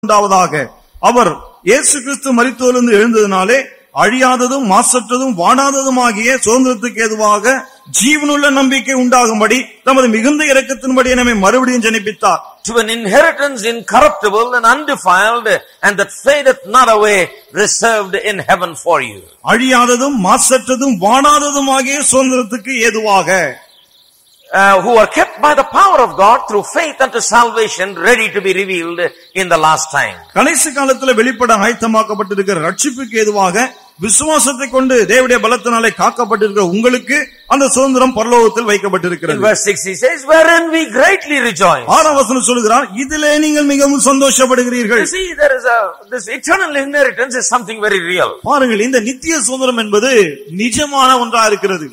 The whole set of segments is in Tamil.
உண்டாவதாக. அவர் இயேசு கிறிஸ்து மரித்தோரிலிருந்து எழுந்ததினாலே அழியாததும் மாசற்றதும் வாடாததுமாகிய சுதந்திரத்துக்கு ஏதுவாக ஜீவனுள்ள நம்பிக்கை உண்டாகும்படி தமது மிகுந்த இரக்கத்தின்படி நம்மை மறுபடியும் ஜனிப்பித்தார். To an inheritance incorruptible and undefiled, and that fadeth not away, reserved in heaven for you. அழியாததும் மாசற்றதும் வாடாததுமாகிய சுதந்திரத்துக்கு ஏதுவாக, who are kept by the power of God through faith unto salvation, ready to be revealed in the last time. கடைசி காலத்தில் வெளிப்பட ஆயத்தமாக்கப்பட்டிருக்கிற ரட்சிப்புக்கு ஏதுவாக விசுவாசத்தை கொண்டு தேவனுடைய பலத்தினாலே காக்கப்பட்டிருக்கிற உங்களுக்கு அந்த சுதந்திரம் பரலோகத்தில் வைக்கப்பட்டிருக்கிறது. In verse 6 he says, wherein we greatly rejoice. 6ஆம் வசனம் சொல்கிறார், இதிலே நீங்கள் மிகவும் சந்தோஷப்படுகிறீர்கள். You see, there is this eternal inheritance is something very real. பாருங்கள், இந்த நித்திய சுதந்திரம் என்பது நிஜமான ஒன்றா இருக்கிறது.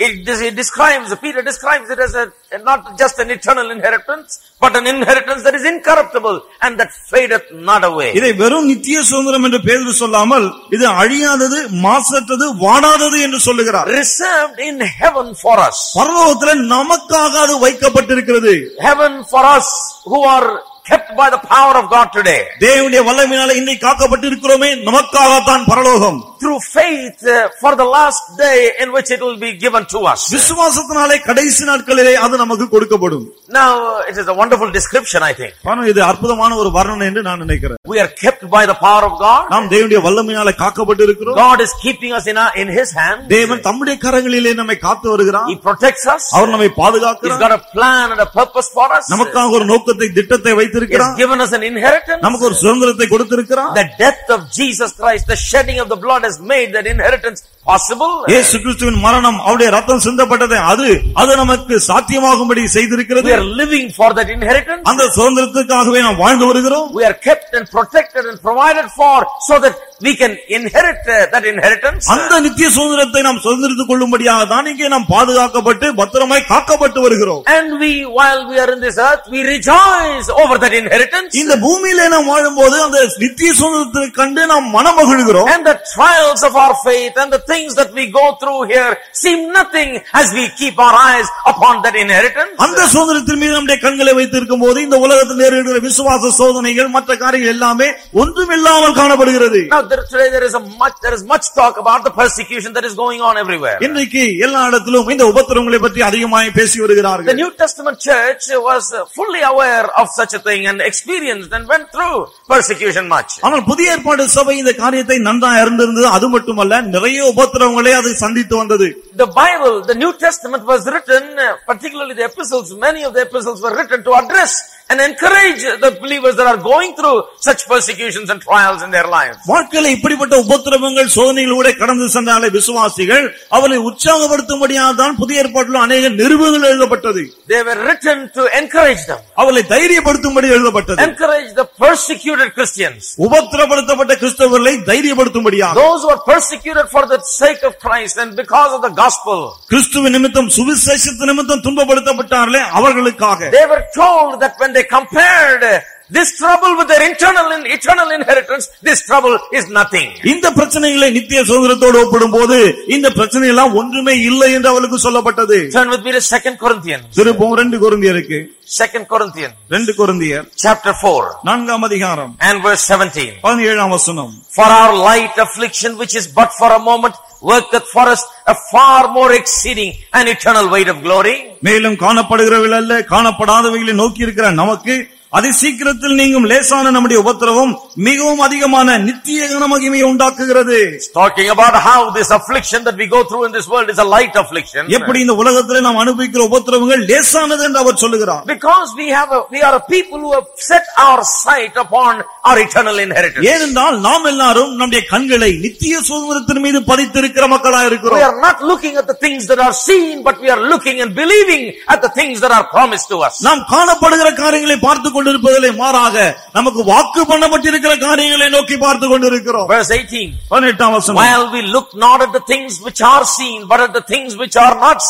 Peter describes it as not just an eternal inheritance, but an inheritance that is incorruptible and that fadeth not away. இதை வெறும் நித்திய சுதந்திரம் என்று பேதுரு சொல்லாமல் இது அழியாதது மாசற்றது வாடாதது என்று சொல்லுகிறார். Reserved in heaven for us. பரலோகத்தில் நமக்காக அது வைக்கப்பட்டிருக்கிறது. Heaven for us who are kept by the power of God today. தேவனுடைய வல்லமையினால இன்னைக்கு காக்கப்பட்டிருக்கிறோமே, நமக்காக தான் பரலோகம். Through faith for the last day in which it will be given to us. விசுவாசத்தினாலே கடைசி நாட்களிலே அது நமக்கு கொடுக்கப்படும். Now it is a wonderful description, I think. இது அற்புதமான ஒரு வர்ணனை என்று நான் நினைக்கிறேன். We are kept by the power of God. நாம் தேவனுடைய வல்லமையினால காக்கப்பட்டிருக்கிறோம். God is keeping us in his hand. தேவன் தம்முடைய கரங்களிலே நம்மை காத்து வருகிறார். He protects us. அவர் நம்மை பாதுகாக்கிறார். He's got a plan and a purpose for us. நமக்காக ஒரு நோக்கத்தை திட்டத்தை வைத்திருக்கிறார். He's given us an inheritance. நமக்கு ஒரு சுதந்திரத்தை கொடுத்திருக்கிறார். The death of Jesus Christ, the shedding of the blood has made that inheritance possible. இயேசு கிறிஸ்துவின் மரணம், அவருடைய ரத்தம் சிந்தப்பட்டது, அது நமக்கு சாத்தியமாகும்படி செய்திருக்கிறது. We are living for that inheritance. அந்த சுதந்திரத்துக்காகவே நாம் வாழ்ந்து வருகிறோம். We are kept and protected and provided for so that we can inherit that inheritance. அந்த நித்திய சுதந்திரத்தை நாம் சுதந்திரித்துக் கொள்ளும்படியாக தான் இங்கே நாம் பாதுகாக்கப்பட்டு பத்திரமாய் காக்கப்பட்டு வருகிறோம். And while we are in this earth, we rejoice over that inheritance. இந்த பூமியிலே நாம் வாழும்போது அந்த நித்திய சுதந்திரத்தை கண்டு நாம் மனமகிழ்கிறோம். And the trials of our faith and the things that we go through here seem nothing as we keep our eyes upon that inheritance. அந்த சுதந்திரத்தின் மீது நம்முடைய கண்களை வைத்திருக்கும் போது இந்த உலகத்தில் நேரிடுகிற விசுவாச சோதனைகள் மற்ற காரியங்கள் எல்லாமே ஒன்றுமில்லாமல் காணப்படுகிறது. Now today there is much talk about the persecution that is going on everywhere. இன்றைக்கு எல்லா இடத்திலும் இந்த உபத்திரவங்களை பற்றி அதிகமாக பேசி வருகிறார்கள். The New Testament church was fully aware of such a thing and experienced and went through persecution much. ஆனால் புதிய ஏற்பாடு சபை இந்த காரியத்தை நன்றாக அறிந்திருந்தது. அது மட்டுமல்ல, நிறைய உபத்திரவங்களை அது சந்தித்து வந்தது. The Bible, the New Testament was written, particularly the epistles, many of the epistles were written to address and encourage the believers that are going through such persecutions and trials in their lives. வாழ்க்கையில இப்படிப்பட்ட உபத்திரவங்கள் சோதனைகளோட கடந்து சென்றாலே விசுவாசிகள் அவளை உற்சாகப்படுத்தும்படியாக தான் புதிய ஏற்பாட்டில் அநேக நிருபங்கள் எழுதப்பட்டது. They were written to encourage them. அவளை தைரியப்படுத்தும்படி எழுதப்பட்டது. Encourage the persecuted Christians. உபத்திரப்படுத்தப்பட்ட கிறிஸ்தவர்களை தைரியப்படுத்தும்படியாக. Those who are persecuted for the sake of Christ and because of the gospel. கிறிஸ்துவின் நிமித்தம் சுவிசேஷத்தின் நிமித்தம் துன்பப்படுத்தப்பட்டார்களே அவர்களுக்காக. They were told that when they compared this trouble with their eternal inheritance, this trouble is nothing. இந்த பிரச்சனைகளை நித்திய சுதந்திரத்தோடு ஒப்பிடும்போது இந்த பிரச்சனை எல்லாம் ஒன்றுமே இல்லை என்று அவளுக்கு சொல்லப்பட்டது. Turn with me to 2 Corinthians. திருப்போம் 2 கொரிந்தியருக்கு. 2 Corinthians. 2 கொரிந்தியர் chapter 4. 4ஆம் அதிகாரம். And verse 17. 17ஆம் வசனம். For our light affliction, which is but for a moment, worketh for us a far more exceeding and eternal weight of glory. மேலும் காணப்படுகிறவைகள் அல்ல, காணப்படாதவைகளை நோக்கி இருக்கிற நமக்கு அதி சீக்கிரத்தில் நீங்கும் லேசான நம்முடைய உபத்திரவம் மிகவும் அதிகமான நித்திய கனமகிமையை உண்டாக்குகிறது. Talking about how this affliction that we go through in this world is a light affliction. எப்படி இந்த உலகத்திலே நாம் அனுபவிக்கிற உபத்திரவங்கள் லேசானது என்று அவர் சொல்லுகிறார். Because we are a people who have set our sight upon our eternal inheritance. ஏனென்றால் நாம் எல்லாரும் நம்முடைய கண்களை நித்திய சுதந்திரத்தின் மீது பதித்திருக்கிற மக்களாக இருக்கிறோம். We are not looking at the things that are seen, but we are looking and believing at the things that are promised to us. நாம் காணப்படுகிற காரியங்களை பார்த்து கொண்டிருப்பதிலே மாறாக நமக்கு வாக்கு பண்ணப்பட்டிருக்கிற காரியங்களை நோக்கி பார்த்து கொண்டிருக்கிறோம். Verse 18. 18ஆம் வசனம். While we look not at the things which are seen, but at the things which are not seen,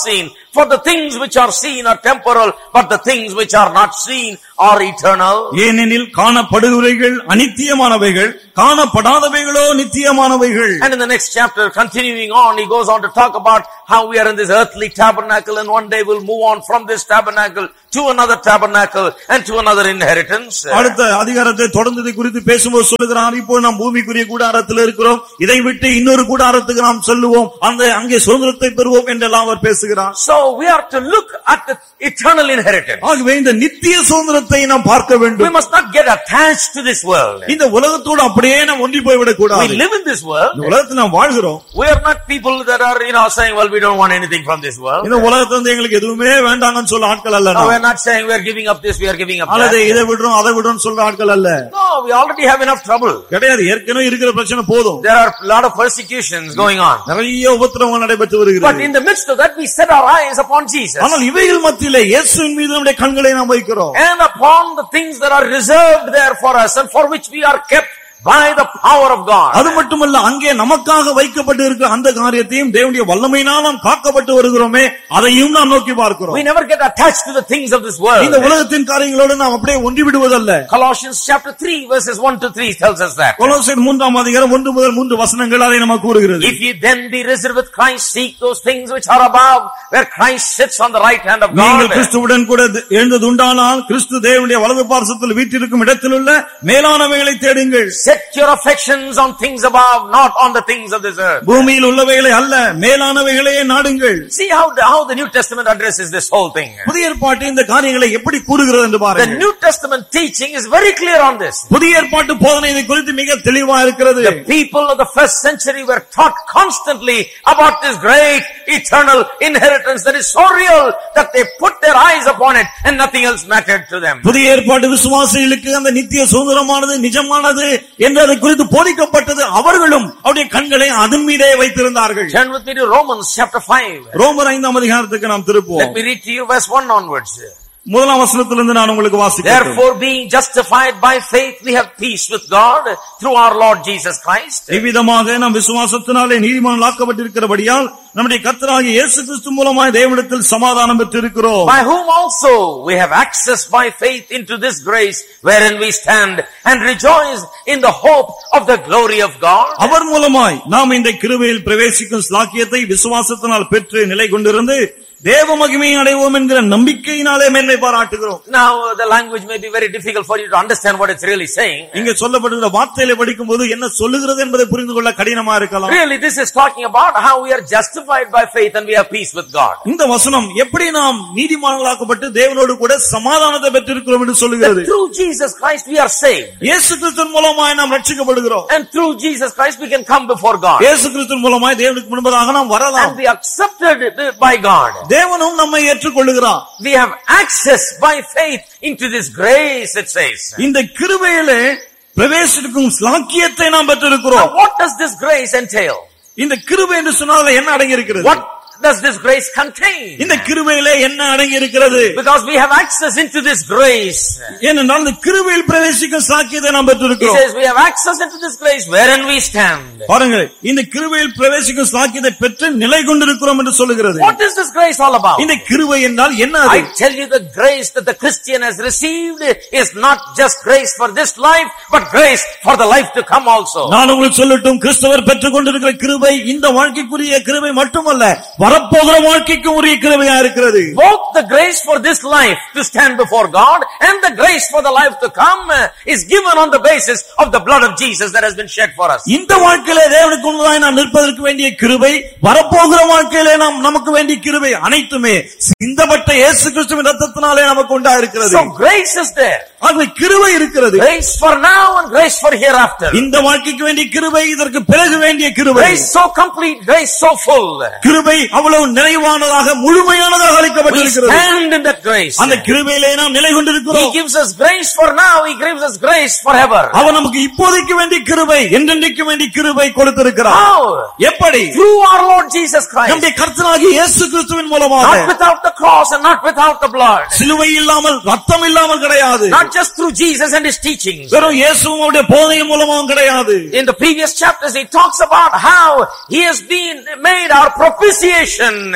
For the things which are seen are temporal, but the things which are not seen are eternal. ஏனெனில் காணப்படுகிறவைகள் அநித்தியமானவைகள், காணப்படாதவைகளோ நித்தியமானவைகள். And in the next chapter, continuing on, he goes on to talk about how we are in this earthly tabernacle, and one day we'll move on from this tabernacle to another tabernacle and to another inheritance. அடுத்த அதிகாரத்தை தொடர்ந்து இதை குறித்து பேசும்போது சொல்லுகிறார், இப்போ நாம் பூமிக்குரிய கூடாரத்தில் இருக்கிறோம், இதை விட்டு இன்னொரு கூடாரத்துக்கு நாம் செல்லுவோம், அங்கே சுதந்திரத்தை பெறுவோம் என்றெல்லாம் அவர் பேசுகிறார். So we are to look at the eternal inheritance. ஆகவே இந்த நித்திய சுதந்திரத்தை நாம் பார்க்க We வேண்டும். must not get attached to this world. இந்த உலகத்தோடு அப்படியே நாம் ஒன்றி போய்விடக் We கூடாது. live in this world. இந்த உலகத்தில் நாம் வாழ்கிறோம். We are not people that are, saying, well, we don't want anything from this world. இந்த உலகத்துல எங்களுக்கு எதுவுமே வேண்டாங்கன்னு சொல்ல ஆட்கள் அல்ல. No, we are not saying we are giving up this, we are giving up அல்லது that. இதை விடுறோம் அதை விடுறோம் சொல்ற ஆட்கள் அல்ல. No, we already have enough trouble. கிடையாது, ஏற்கனவே இருக்கிற பிரச்சனை போதும். There are a lot of persecutions going on. நிறைய உபத்திரவங்கள் நடைபெற்று But வருகிறது. in the midst of that, we set our eyes upon Jesus. ஆனால் இவைகள் மத்தியிலே இயேசுவின் மீது நம்முடைய கண்களை நாம் வைக்கிறோம். And upon the things that are reserved there for us and for which we are kept by the power of God. அது மட்டுமல்ல, அங்கே நமக்காக வைக்கப்பட்டு இருக்கிற அந்த காரியத்தையும் தேவனுடைய வல்லமையினால் நாம் காக்கப்பட்டு வருகிறோமே, அதையும் நாம் நோக்கி பார்க்கிறோம். We never get attached to the things of this world. இந்த உலகத்தின் காரியங்களோடு நாம் அப்படியே ஒன்றி விடுவதல்ல. Colossians chapter 3 verses 1 to 3 tells us that. கொலோசியர் 3 அதிகாரம் 1 முதல் 3 வசனங்கள் அதை நமக்கு கூறுகிறது. If ye then be risen with Christ, seek those things which are above, where Christ sits on the right hand of God. நீங்கள் கிறிஸ்துவுடன் கூட எழுந்ததுண்டானால் கிறிஸ்து தேவனுடைய வலது பார்சத்தில் வீற்றிருக்கும் இடத்திலுள்ள மேலானவைகளை தேடுங்கள். Set your affections on things above, not on the things of this earth. பூமியில் உள்ளவைகளை அல்ல, மேலானவைகளையே நாடுங்கள். See how the New Testament addresses this whole thing. புதிய ஏற்பாட்டு இந்த காரியங்களை எப்படி கூறுகிறது என்று The பாருங்கள். New Testament teaching is very clear on this. புதிய ஏற்பாட்டு போதனை இதை குறித்து மிக தெளிவா இருக்கிறது. The people of the first century were taught constantly about this great eternal inheritance that is so real that they put their eyes upon it and nothing else mattered to them. புதிய ஏற்பாட்டு விசுவாசிகளுக்கு அந்த நித்திய சுதந்திரமானது நிஜமானது என்று அதை குறித்து போதிக்கப்பட்டது. அவர்களும் அவருடைய கண்களை அதன் மீதே வைத்திருந்தார்கள். Turn with me to Romans chapter 5. ரோமர் 5 அதிகாரத்துக்கு நாம் திருப்புவோம். Let me read to you verse 1 onwards. முதலாம் வசனத்திலிருந்து நான் உங்களுக்கு வாசிக்கிறேன். Therefore, being justified by faith, we have peace with God through our Lord Jesus Christ. இவ்விதமாக நாம் விசுவாசத்தினாலே நீதிமான்களாக்கப்பட்டிருக்கிறபடியால் நம்முடைய கர்த்தராகிய இயேசு கிறிஸ்து மூலமாய் தேவனிடத்தில் சமாதானம் பெற்றிருக்கிறோம். By whom also we have access by faith into this grace wherein we stand and rejoice in the hope of the glory of God. அவர் மூலமாய் நாம் இந்த கிருபையில் பிரவேசிக்கும் ஸ்லாக்கியத்தை விசுவாசத்தினால் பெற்று நிலை கொண்டிருந்து தேவ மகிமையை அடைவோம் என்கிற நம்பிக்கையினாலே மேன்மை பாராட்டுகிறோம். Now the language may be very difficult for you to understand what it's really saying. இங்கே சொல்லப்படுகிற வார்த்தைகளை படிக்கும்போது என்ன சொல்லுகிறது என்பதை புரிந்து கொள்ள கடினமா இருக்கலாம். Really, this is talking about how we are justified by faith and we have peace with God. இந்த வசனம் எப்படி நாம் நீதிமான்களாக்கப்பட்டு தேவனோடு கூட சமாதானத்தை பெற்றிருக்கிறோம் என்று சொல்லுகிறது. Through Jesus Christ we are saved. இயேசு கிறிஸ்துவின் மூலமாய் நாம் ரட்சிக்கப்படுகிறோம். And through Jesus Christ we can come before God. இயேசு கிறிஸ்துவின் மூலமாய் தேவனுக்கு முன்பாக நாம் வரலாம். And be accepted by God. தேவனும் நம்மை ஏற்றுக்கொள்கிறார். We have access by faith into this grace, it says. இந்த கிருபையிலே பிரவேசிக்கும் ஸ்லாக்கியத்தை நாம் பெற்றிருக்கிறோம். Now what does this grace entail? இந்த கிருபை என்று சொன்னால் என்ன அடங்கி இருக்கிறது? What does this grace contain? இந்த கிருபையிலே என்ன அடங்கி இருக்கிறது? Because we have access into this grace. ஏனென்றால் இந்த கிருபையில் பிரவேசிக்கும் ஸ்லாக்கியத்தை நாம் He பெற்றிருக்கிறோம். says we have access into this grace wherein we stand. பாருங்கள், இந்த கிருபையில் பிரவேசிக்கும் ஸ்லாக்கியத்தை பெற்று நிலை கொண்டிருக்கிறோம் என்று சொல்லுகிறது. What is this grace all about? இந்த கிருபை என்றால் என்ன? அது I tell you, the grace that the Christian has received is not just grace for this life, but grace for the life to come also. நான் உங்களுக்கு சொல்லட்டும், கிறிஸ்தவர் பெற்றுக் கொண்டிருக்கிற கிருபை இந்த வாழ்க்கைக்குரிய கிருபை மட்டுமல்ல, வரப்போகிற வாழ்க்கைக்கு உரிய கிருபையா இருக்கிறது. Both the grace for this life to stand before God and the grace for the life to come is given on the basis of the blood of Jesus that has been shed for us. இந்த வாழ்க்கையிலே தேவனுக்கு முன்பாக நாம் நிற்பதற்கு வேண்டிய கிருபை, வரப்போகிற வாழ்க்கையிலே நமக்கு வேண்டிய கிருபை அனைத்துமே சிந்தப்பட்ட இயேசு கிறிஸ்துவின் இரத்தத்தினாலே நமக்கு உண்டா இருக்கிறது. So grace is there. ஆகவே கிருபை இருக்கிறது. Grace for now and grace for hereafter. இந்த வாழ்க்கைக்கு வேண்டிய கிருபை, இதற்கு பிறகு வேண்டிய கிருபை. Grace so complete, grace so full. கிருபை அவ்வளவு நிறைவானதாக முழுமையானதாக We அளிக்கப்பட்டிருக்கிறது. stand in that grace. அந்த கிருபையிலே நாம் நிலை He கொண்டிருக்கிறோம். gives us grace for now, He gives us grace forever. அவர் நமக்கு இப்போதைக்கு வேண்டிய கிருபை, என்றென்றைக்கு வேண்டிய கிருபை கொடுத்திருக்கிறார். How? எப்படி? Through our Lord Jesus Christ. நம்முடைய கர்த்தராகிய இயேசு கிறிஸ்துவின் மூலமாக. Not without the cross and not without the blood. சிலுவை இல்லாமல், ரத்தம் இல்லாமல் கிடையாது. Not just through Jesus and His teachings. வெறும் இயேசுவும் அவருடைய போதனையின் மூலமாகவும் கிடையாது. In the previous chapters, he talks about how He has been made our propitiation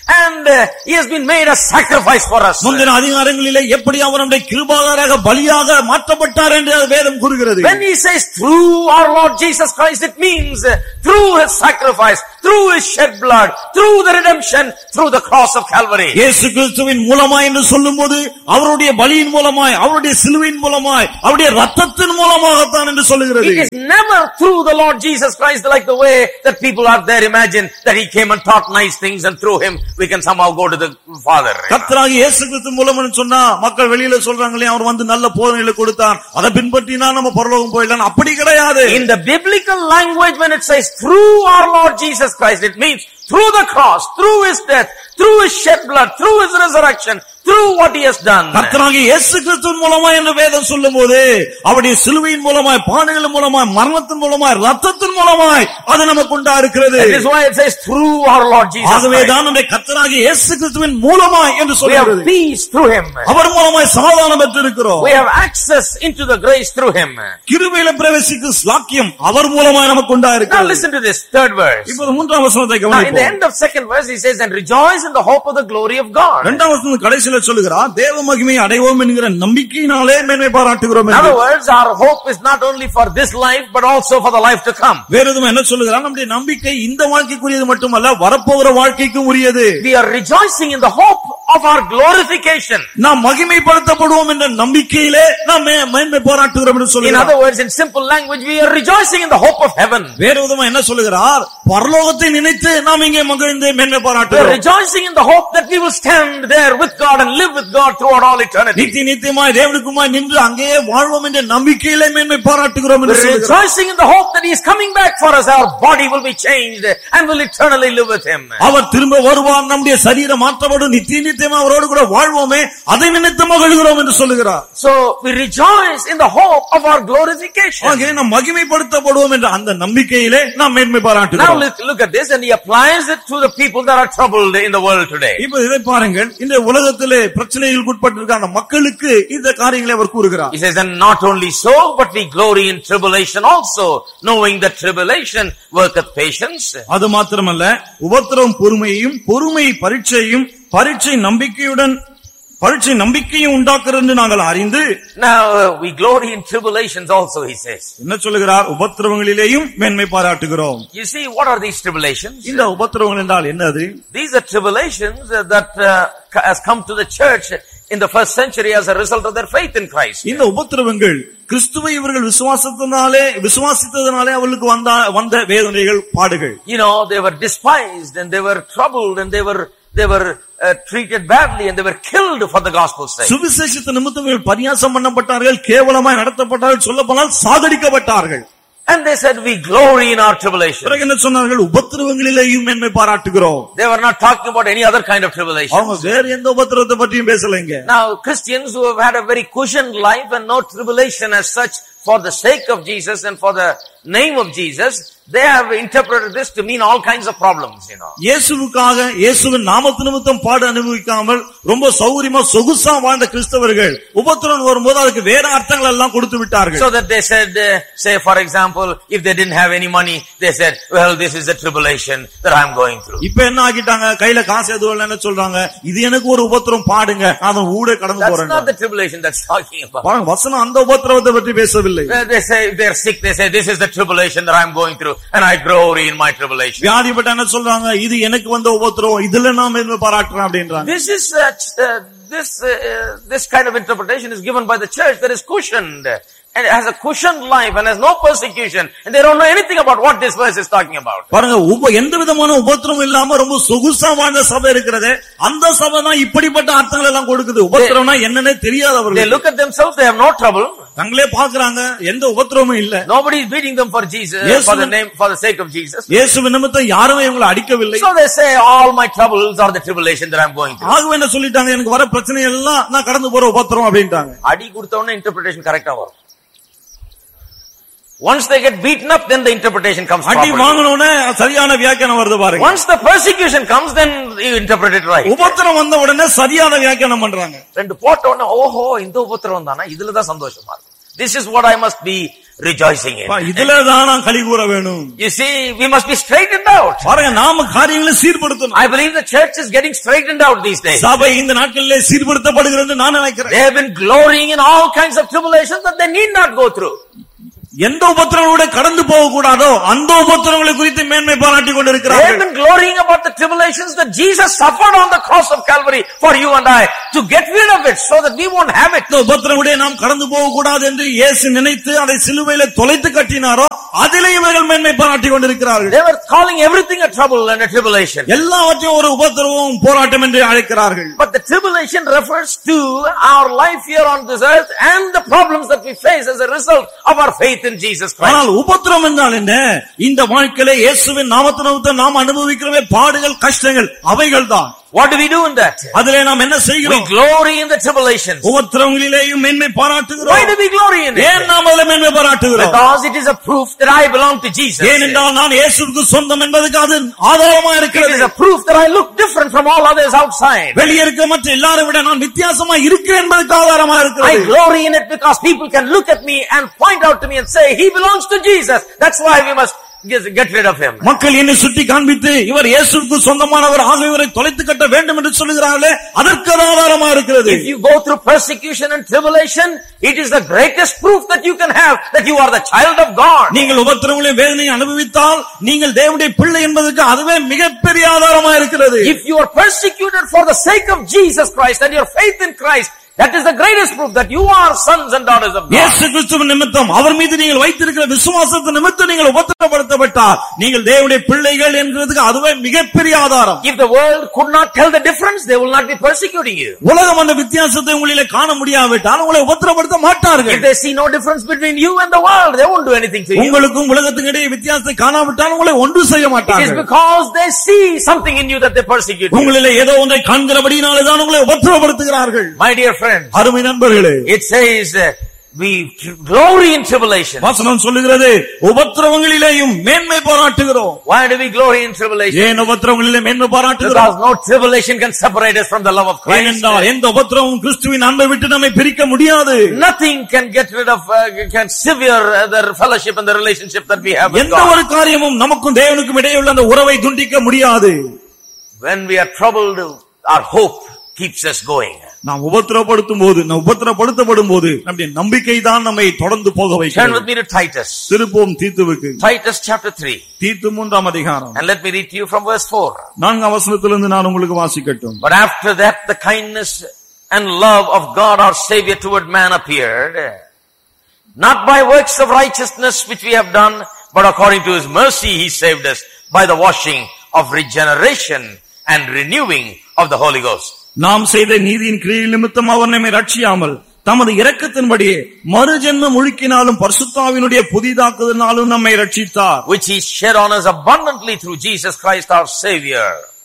and he has been made a sacrifice for us. முந்தின அதிகாரங்களிலே எப்படி அவர் நம்முடைய கிருபாதாராக பலியாக மாற்றப்பட்டார் என்று வேதம் கூறுகிறது. When he says through our Lord Jesus Christ, it means through his sacrifice, through his shed blood, through the redemption, through the cross of Calvary. இயேசு கிறிஸ்துவின் மூலமாய் என்று சொல்லும்போது அவருடைய பலியின் மூலமாய், அவருடைய சிலுவையின் மூலமாய், அவருடைய இரத்தத்தின் மூலமாகத்தான் என்று சொல்லுகிறது. It is never through the Lord Jesus Christ like the way that people out there imagine that he came and taught nice things and through him we can somehow go to the Father. கர்த்தராகிய இயேசு கிறிஸ்து மூலம்னு சொன்னா மக்கள் வெளியில சொல்றாங்களே அவர் வந்து நல்ல போதனைகளை கொடுத்தார், அதை பின்பற்றினா நம்ம பரலோகம் போயிடலாம். அப்படி கிடையாது. In the biblical language, when it says through our Lord Jesus Christ, it means through the cross, through his death, through his shed blood, through his resurrection, through what he has done. கர்த்தராகிய இயேசு கிறிஸ்துவின் மூலமாய் என்று வேதம் சொல்லும்போது அவருடைய சிலுவையின் மூலமாய், பாடுகளின் மூலமாய், மரணத்தின் மூலமாய், இரத்தத்தின் மூலமாய் அது நமக்கு உண்டா இருக்கிறது. That is why it says through our Lord Jesus Christ. ஆகவே தான் நம்முடைய கர்த்தராகிய இயேசு கிறிஸ்துவின் மூலமாய் என்று We சொல்கிறது. have peace through him. அவர் மூலமாய் சமாதானம் பெற்றிருக்கிறோம். We have access into the grace through him. கிருபையில பிரவேசிக்கும் ஸ்லாக்கியம் அவர் மூலமாய் நமக்கு உண்டா Now இருக்கிறது. listen to this third verse. இப்போது மூன்றாம் வசனத்தை Now in the கவனிப்போம். end of second verse he says, and rejoice in the hope of the glory of God. இரண்டாம் வசனம் கடைசியில சொல்லுகிறார், தேவ மகிமையை அடைவோம் என்கிற நம்பிக்கையினாலே மேன்மை பாராட்டுகிறோம் In என்று. other words, our hope is not only for this life but also for the life to come. வேற எதுவும் என்ன சொல்லுகிறார், நம்முடைய நம்பிக்கை இந்த வாழ்க்கைக்குரியது மட்டுமல்ல, வரப்போகிற வாழ்க்கைக்கும் உரியது. We are rejoicing in the hope of our glorification. நாம் மகிமைப்படுத்தப்படுவோம் என்ற நம்பிக்கையிலே நாம் மேன்மை பாராட்டுகிறோம் என்று In சொல்லுகிறார். other words, in simple language, we are rejoicing in the hope of heaven. வேற விதமா என்ன சொல்லுகிறார், பரலோகத்தை நினைத்து நாம் இங்கே மகிழ்ந்து மேன்மை We are பாராட்டுகிறோம். rejoicing in the hope that we will stand there with God and live with God throughout all eternity. நித்தியமாய் தேவனுக்குமாய் நின்று அங்கேயே வாழ்வோம் என்ற நம்பிக்கையிலே மேன்மை பாராட்டுகிறோம் We என்று are சொல்லுகிறார். rejoicing in the hope that he is coming back for us. Our body will be changed and will eternally live with him. அவர் திரும்ப வருவார், நம்முடைய சரீரம் மாற்றப்படும், நித்தியமா அவரோடு கூட வாழ்வோமே, அதை நினைத்து மகிழ்கிறோம் என்று சொல்லுகிறார். So we rejoice in the hope of our glorification. ஆகவே நாம் மகிமைப்படுத்தப்படுவோம் என்ற அந்த நம்பிக்கையிலே நாம் மேன்மை Now பாராட்டுகிறோம். look at this, and he applies it to the people that are troubled in the world today. இப்ப இதை பாருங்கள், இந்த உலகத்திலே பிரச்சனைகளுக்கு உட்பட்டிருக்கிற அந்த மக்களுக்கு இந்த காரியங்களை அவர் கூறுகிறார். He says, and not only so, but we glory in tribulation also, knowing that tribulation worketh patience. அது மாத்திரமல்ல, உபத்திரவம் பொறுமையையும், பொறுமை பரீட்சையும், பரீட்சை நம்பிக்கையும் உண்டாக்குறது என்று நாங்கள் அறிந்து. Now we glory in tribulations also, he says. என்ன சொல்லுகிறார், உபத்திரவங்களிலேயும் மேன்மை பாராட்டுகிறோம். You see, what are these tribulations? இந்த உபத்திரவங்கள் என்றால் என்னது? These are tribulations that has come to the church in the first century as a result of their faith in Christ. இந்த உபத்திரவங்கள் கிறிஸ்துவை இவர்கள் விசுவாசித்ததனாலே அவர்களுக்கு வந்த வேதனைகள், பாடுகள். You know, they were despised and they were troubled and they were treated badly and they were killed for the gospel's sake. சுவிசேஷத்தின் நிமித்தம் பரியாசம் பண்ணப்பட்டார்கள், கேவலமாய் நடத்தப்பட்டார்கள், சொல்லப்போனால் சாகடிக்கப்பட்டார்கள். And they said, we glory in our tribulation. பிறகு என்ன சொன்னார்கள், உபத்திரவங்களிலேயும் மேன்மை பாராட்டுகிறோம். They were not talking about any other kind of tribulation. அவங்க வேற எந்த உபத்திரவத்தை பற்றியும் பேசலைங்க. Now Christians who have had a very cushioned life and no tribulation as such, for the sake of Jesus and for the name of Jesus, they have interpreted this to mean all kinds of problems, you know. இயேசுவுக்காக, இயேசுவின் நாமத்து நிமித்தம் பாடு அனுபவிக்காமல் ரொம்ப சௌரியமா சொகுசா வாழ்ந்த கிறிஸ்தவர்கள் உபத்திரவம் வரும்போது அதுக்கு வேற அர்த்தங்கள் எல்லாம் கொடுத்து விட்டார்கள். So that they said, say for example, if they didn't have any money, they said, well, this is the tribulation that I am going through. இப்ப என்ன ஆகிட்டாங்க, கையில காசு எதுவும் இல்லைன்னு சொல்றாங்க, இது எனக்கு ஒரு உபத்திரம், பாடுங்க, நான் ஊட கடந்து போறேன். That's not the tribulation that's talking about. வசனம் அந்த உபத்திரவத்தை பற்றி பேசவில்லை. They say, if they're sick, they say, this is the tribulation that I am going through and I glory in my tribulation. வியாதிப்பட்ட என்ன சொல்றாங்க, இது எனக்கு வந்த உபத்திரம், இதுல நான் மேன்மை பாராட்டுறேன் அப்படின்றாங்க. This kind of interpretation is given by the church that is cushioned and has a cushioned life and has no persecution, and they don't know anything about what this verse is talking about. பாருங்க, எந்த விதமான உபத்திரம் இல்லாம ரொம்ப சொகுசா வாழ்ந்த சபை இருக்கிறது, அந்த சபை தான் இப்படிப்பட்ட அர்த்தங்கள் எல்லாம் கொடுக்குது. உபத்திரம்னா என்னன்னே தெரியாதவர்கள். They look at themselves, they have no trouble. தங்களே பாக்குறாங்க, எந்த உபத்திரமும் இல்ல. Nobody is beating them for Jesus, for the sake of Jesus. இயேசுவின் நிமித்தம் யாரும் இவங்களை அடிக்கவில்லை. So they say, all my troubles are the tribulation that I am going through. ஆகவே என்ன சொல்லிட்டாங்க, எனக்கு வர பிரச்சனை எல்லாம் நான் கடந்து போற உபத்திரம் அப்படின்ட்டாங்க. அடி கொடுத்தவனே interpretation கரெக்ட்டா வரும். Once they get beaten up, then the interpretation comes properly. அடி வாங்குனோனே சரியான வியாக்கியானம் வருது பாருங்க. Once the persecution comes, then you interpret it right. உபத்திரம் வந்த உடனே சரியான வியாக்கியானம் பண்றாங்க. ரெண்டு போட்ட உடனே, ஓஹோ இந்த உபத்திரம் தானா, இதுல தான் சந்தோஷமா இருக்கு. This is what I must be rejoicing in. இதுல தான் நான் களி கூற வேணும். You see, we must be straightened out. பாருங்க, நாம காரியங்களை சீர்படுத்தணும். I believe the church is getting straightened out these days. சபை இந்த நாட்களிலே சீர்படுத்தப்படுகிறது நான் நினைக்கிறேன். They have been glorying in all kinds of tribulations that they need not go through. எந்த உபத்திரங்களோட கடந்து போக கூடாதோ அந்த உபத்திரங்களை குறித்து மேன்மை பாராட்டி கொண்டிருக்கிறார்கள். They have been glorying about the tribulations that Jesus suffered on the cross of Calvary for you and I to get rid of it so that we won't have it. இந்த உபத்திரங்களோட நாம் கடந்து போக கூடாது என்று இயேசு நினைத்து அதை சிலுவையிலே தொலைத்து கட்டினாரோ அதிலே இவர்கள் மேன்மை பாராட்டி கொண்டிருக்கிறார்கள். They were calling everything a trouble and a tribulation. எல்லாவற்றையும் ஒரு உபத்திரமும் போராட்டம் என்று அழைக்கிறார்கள். But the tribulation refers to our life here on this earth and the problems that we face as a result of our faith in Jesus Christ. ஆனால் உபத்திரம் என்றால் என்ன? இந்த வாழ்க்கையிலே இயேசுவின் நாமத்தினால நாம் அனுபவிக்கிறவே பாடுகள் கஷ்டங்கள் அவைகள்தான். What do we do in that? அதிலே நாம் என்ன செய்கிறோம்? We glory in the tribulations. உபத்திரங்களிலேயும் மேன்மை பாராட்டுகிறோம். Why do we glory in it? ஏன் நாம் அதிலே மேன்மை பாராட்டுகிறோம்? Because it is a proof that I belong to Jesus. ஏனென்றால் நான் இயேசுவுக்கு சொந்தம் என்பதற்கு அது ஆதாரமாக இருக்கிறது. It is a proof that I look different from all others outside. வெளியே இருக்க மற்ற எல்லாரை விட நான் வித்தியாசமாக இருக்கிறேன் என்பதற்கு ஆதாரமாக இருக்கிறது. I glory in it because people can look at me and point out to me and say he belongs to Jesus. That's why we must get rid of him. மக்கள் என்னை சுட்டி காண்பித்து இவர் இயேசுவுக்கு சொந்தமானவர் ஆக இவரை தொலைத்து கட்ட வேண்டும் என்று சொல்லுகிறார்களே அதற்கு ஆதாரமாக இருக்கிறது. If you go through persecution and tribulation, it is the greatest proof that you can have that you are the child of God. நீங்கள் உபத்திரங்களையும் வேதனையை அனுபவித்தால் நீங்கள் தேவனுடைய பிள்ளை என்பதற்கு அதுவே மிகப்பெரிய ஆதாரமாக இருக்கிறது. If you are persecuted for the sake of Jesus Christ and your faith in Christ, that is the greatest proof that you are sons and daughters of God. இயேசு கிறிஸ்துவின் நிமித்தம் அவர் மீது நீங்கள் வைத்திருக்கிற விசுவாசத்தின் நிமித்தம் நீங்கள் உபத்திரப்படுத்தப்பட்டால் நீங்கள் தேவனுடைய பிள்ளைகள் என்கிறதுக்கு அதுவே மிகப்பெரிய ஆதாரம். If the world could not tell the difference, they will not be persecuting you. உலகம் அந்த வித்தியாசத்தை உங்களிலே காண முடியாவிட்டால் உங்களை உபத்திரப்படுத்த மாட்டார்கள். If they see no difference between you and the world, they won't do anything to you. உங்களுக்கும் உலகத்துக்கும் இடையே வித்தியாசத்தை காணாவிட்டால் உங்களை ஒன்றும் செய்ய மாட்டார்கள். It is because they see something in you that they persecute you. உங்களிலே ஏதோ ஒன்றை காண்கிறபடியினாலே தான் உங்களை உபத்திரப்படுத்துகிறார்கள். My dear friend, அருமை நண்பர்களே, it says we glory in tribulation. வசனம் சொல்லுகிறது உபத்திரவங்களிலேயும் மேன்மை பாராட்டுகிறோம். Why do we glory in tribulation? ஏன் உபத்திரவங்களிலே மேன்மை பாராட்டுகிறோம்? Because no tribulation can separate us from the love of Christ. ஏனென்றால் எந்த உபத்திரமும் கிறிஸ்துவின் அன்பை விட்டு நம்மை பிரிக்க முடியாது. Nothing can get rid of can sever the fellowship and the relationship that we have with எந்த God. ஒரு காரியமும் நமக்கும் தேவனுக்கும் இடையே உள்ள அந்த உறவை துண்டிக்க முடியாது. When we are troubled, our hope keeps us going. நாம் உபத்திரப்படுத்தப்படும் போது நம்முடைய நம்பிக்கை தான் நம்மை தொடர்ந்து போக Turn வைக்கிறது. with me to Titus. திருப்போம் தீத்துவுக்கு. Titus chapter 3. தீத்து 3ஆம் அதிகாரம். And let me read to you from verse 4. 4ஆம் வசனத்திலிருந்து நான் உங்களுக்கு வாசிக்கட்டும். But after that the kindness and love of God our Savior toward man appeared, not by works of righteousness which we have done, but according to his mercy he saved us by the washing of regeneration and renewing of the Holy Ghost. நாம் செய்த நீதியின் கிரியை நிமித்தம் அவர் நம்மை ரட்சியாமல் தமது இரக்கத்தின்படியே மறுஜென்மம் முழுக்கினாலும் பரிசுத்தாவினுடைய புதிதாக்குதலினாலும் நம்மை ரட்சித்தார். Which he shed on us abundantly through Jesus Christ our Savior.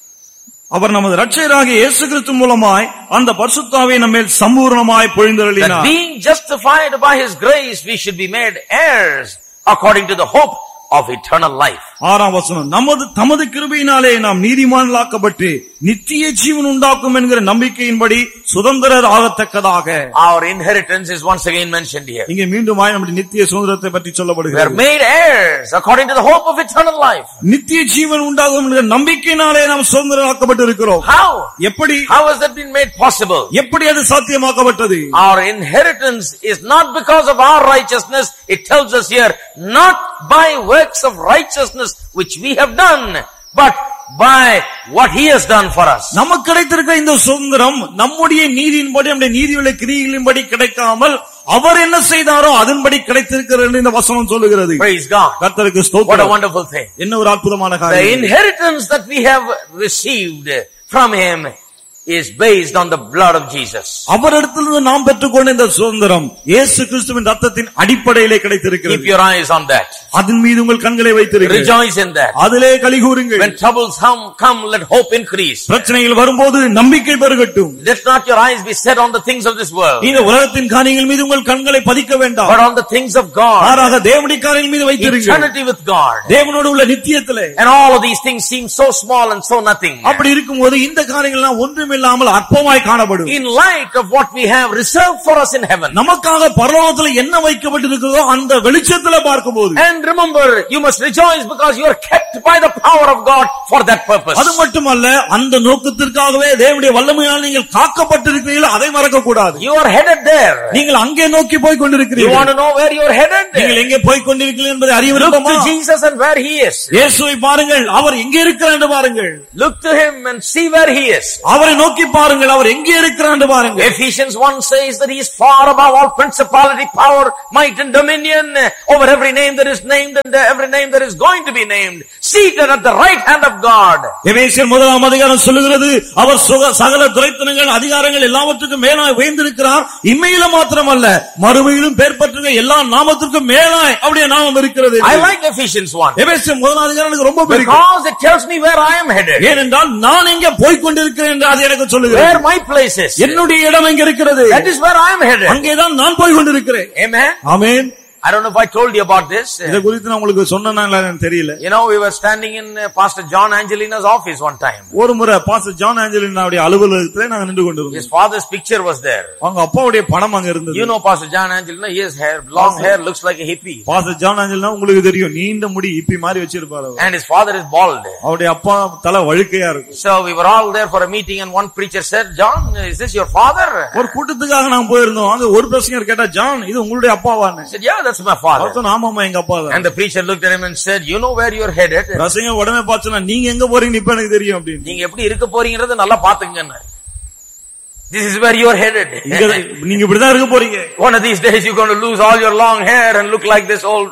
அவர் நமது இரட்சகராகிய இயேசு கிறிஸ்து மூலமாய் அந்த பரிசுத்தாவியை நம்மேல் சம்பூர்ணமாய் பொழிந்தருளினார். That being justified by his grace we should be made heirs according to the hope of eternal life. 6ஆம் வசனம், தமது கிருபையினாலே நாம் நீதிமான்களாக்கப்பட்டு நித்திய ஜீவன் உண்டாக்கும் என்கிற நம்பிக்கையின்படி சுதந்திரர் ஆகத்தக்கதாக. Our inheritance is once again mentioned here. இங்கே மீண்டும் நம்முடைய நித்திய சுதந்திரத்தை பற்றி We are சொல்லப்படுகிறது. made heirs according to the hope of eternal life. நித்திய ஜீவன் உண்டாகும் என்கிற நம்பிக்கையினாலே நாம் சுதந்திரமாக்கப்பட்டு இருக்கிறோம். How? எப்படி? How has that been made possible? எப்படி அது சாத்தியமாக்கப்பட்டது? Our inheritance is not because of our righteousness. It tells us here, not by works of righteousness which we have done, but by what he has done for us. நமக்கு கிடைத்திருக்கிற இந்த சுதந்திரம் நம்முடைய நீதியின்படி நம்முடைய நீதியுள்ள கிரியைகளின்படி கிடைக்காமல் அவர் என்ன செய்தாரோ அதன்படி கிடைத்திருக்கிறது இந்த வசனம் சொல்லுகிறது. Praise God. கர்த்தருக்கு ஸ்தோத்திரம். What a wonderful thing. என்ன ஒரு அற்புதமான The காரியம். inheritance that we have received from him is based on the blood of Jesus. அவரிடத்திலிருந்து நாம் பெற்றுக்கொண்ட இந்த சுதந்திரம் இயேசு கிறிஸ்துவின் ரத்தத்தின் அடிப்படையிலே கிடைத்திருக்கிறது. Keep your eyes on that. அதன் மீது உங்கள் கண்களை வைத்திருங்கள். Rejoice in that. அதிலே களிகூருங்கள். When troubles come, let hope increase. பிரச்சனைகள் வரும்போது நம்பிக்கை பெருகட்டும். Let not your eyes be set on the things of this world, இந்த உலகத்தின் காரியங்கள் மீது உங்கள் கண்களை பதிக்க வேண்டாம். but on the things of God. மாறாக தேவனுடைய காரியங்கள் மீது வைத்திருங்கள். Eternity with God. தேவனோடு உள்ள நித்தியத்திலே. And all of these things seem so small and so nothing. அப்படி இருக்கும்போது இந்த காரியங்கள் ஒன்றுமே இல்லாமல் அற்பமாய் காணப்படும். In light of what we have reserved for us in heaven. நமக்காக பரலோகத்துல என்ன வைக்கப்பட்டிருக்கிறதோ அந்த வெளிச்சத்துல பார்க்கும்போது. And remember, you must rejoice because you are kept by the power of God for that purpose. அது மட்டுமல்ல, அந்த நோக்கத்திற்காகவே தேவனுடைய வல்லமையால் நீங்கள் காக்கப்பட்டிருக்கிறீர்கள், அதை மறக்க கூடாது. You are headed there. நீங்கள் அங்கே நோக்கி போய் கொண்டிருக்கிறீர்கள். You want to know where you are headed? நீங்கள் எங்கே போய் கொண்டிருக்கிறீர்கள் என்பதை அறிய Look விரும்புமா? to Jesus and where he is. இயேசுவை பாருங்கள், அவர் எங்கே இருக்கிறார் என்று பாருங்கள். Look to him and see where he is. அவரை நோக்கி பாருங்கள், அவர் எங்கே இருக்கிறார் என்று பாருங்கள். Ephesians 1 says that he is far above all principality, power, might and dominion, over every name that is named and every name that is going to be named, seated at the right hand of God. எபேசியர் 1 அதிகாரம் சொல்லுகிறது, அவர் சகல துரைத்தனங்கள் அதிகாரங்கள் எல்லாவற்றுக்கும் மேலாய் உயர்ந்திருக்கிறார். இம்மையில மாத்திரமல்ல, மறுமையிலும் பேர் பெற்ற எல்லா நாமத்திற்கும் மேலாய் அவருடைய நாமம் இருக்கிறது. I like Ephesians 1. எபேசியர் 1 அதிகாரம் எனக்கு ரொம்ப பிடிக்கும். Because it tells me where I am headed. ஏனென்றால் நான் எங்கே போய் கொண்டிருக்கிறேன் என்று அது எனக்கு சொல்லுகிறது. Where my place is. என்னுடைய இடம் எங்க இருக்கிறது? That is where I am headed. அங்கேதான் நான் போய் கொண்டிருக்கிறேன். Amen. Amen. I don't know if I told you about this. இத குறித்து நான் உங்களுக்கு சொன்னேனா இல்லன்னு தெரியல. You know, we were standing in Pastor John Angelina's office one time. ஒரு முறை பாஸ்டர் ஜான் ஆஞ்சலினாவுடைய அலுவலகத்திலே நாங்க நின்று கொண்டிருந்தோம். His father's picture was there. அவங்க அப்பாவுடைய படம் அங்க இருந்தது. You know Pastor John Angelina, he has hair, long hair, looks like a hippie. Pastor John Angelina உங்களுக்கு தெரியும், நீண்ட முடி ஹிப்பி மாதிரி வச்சிருப்பாரு அவர். And his father is bald. அவருடைய அப்பா தலை வழுக்கையா இருக்கும். So we were all there for a meeting and one preacher said, "John, is this your father?" ஒரு கூட்டத்துக்காக நாங்க போயிருந்தோம். அங்க ஒரு பிரசங்கர் கேட்டா, "ஜான், இது உங்களுடைய அப்பாவான்னு?" He said, "Yeah, that's my father." ஆமாமா, எங்க அப்பா தான். And the preacher looked at him and said, "You know where you are headed?" பிரசங்கர் உடனே பார்த்தா, "நீங்க எங்க போறீங்க இப்ப எனக்கு தெரியும்" அப்படின்னு. நீங்க எப்படி இருக்க போறீங்கறத நல்லா பாத்துக்கங்க. This is where you are headed. நீங்க இப்படிதான் இருக்க போறீங்க. One of these days you're going to lose all your long hair and look like this old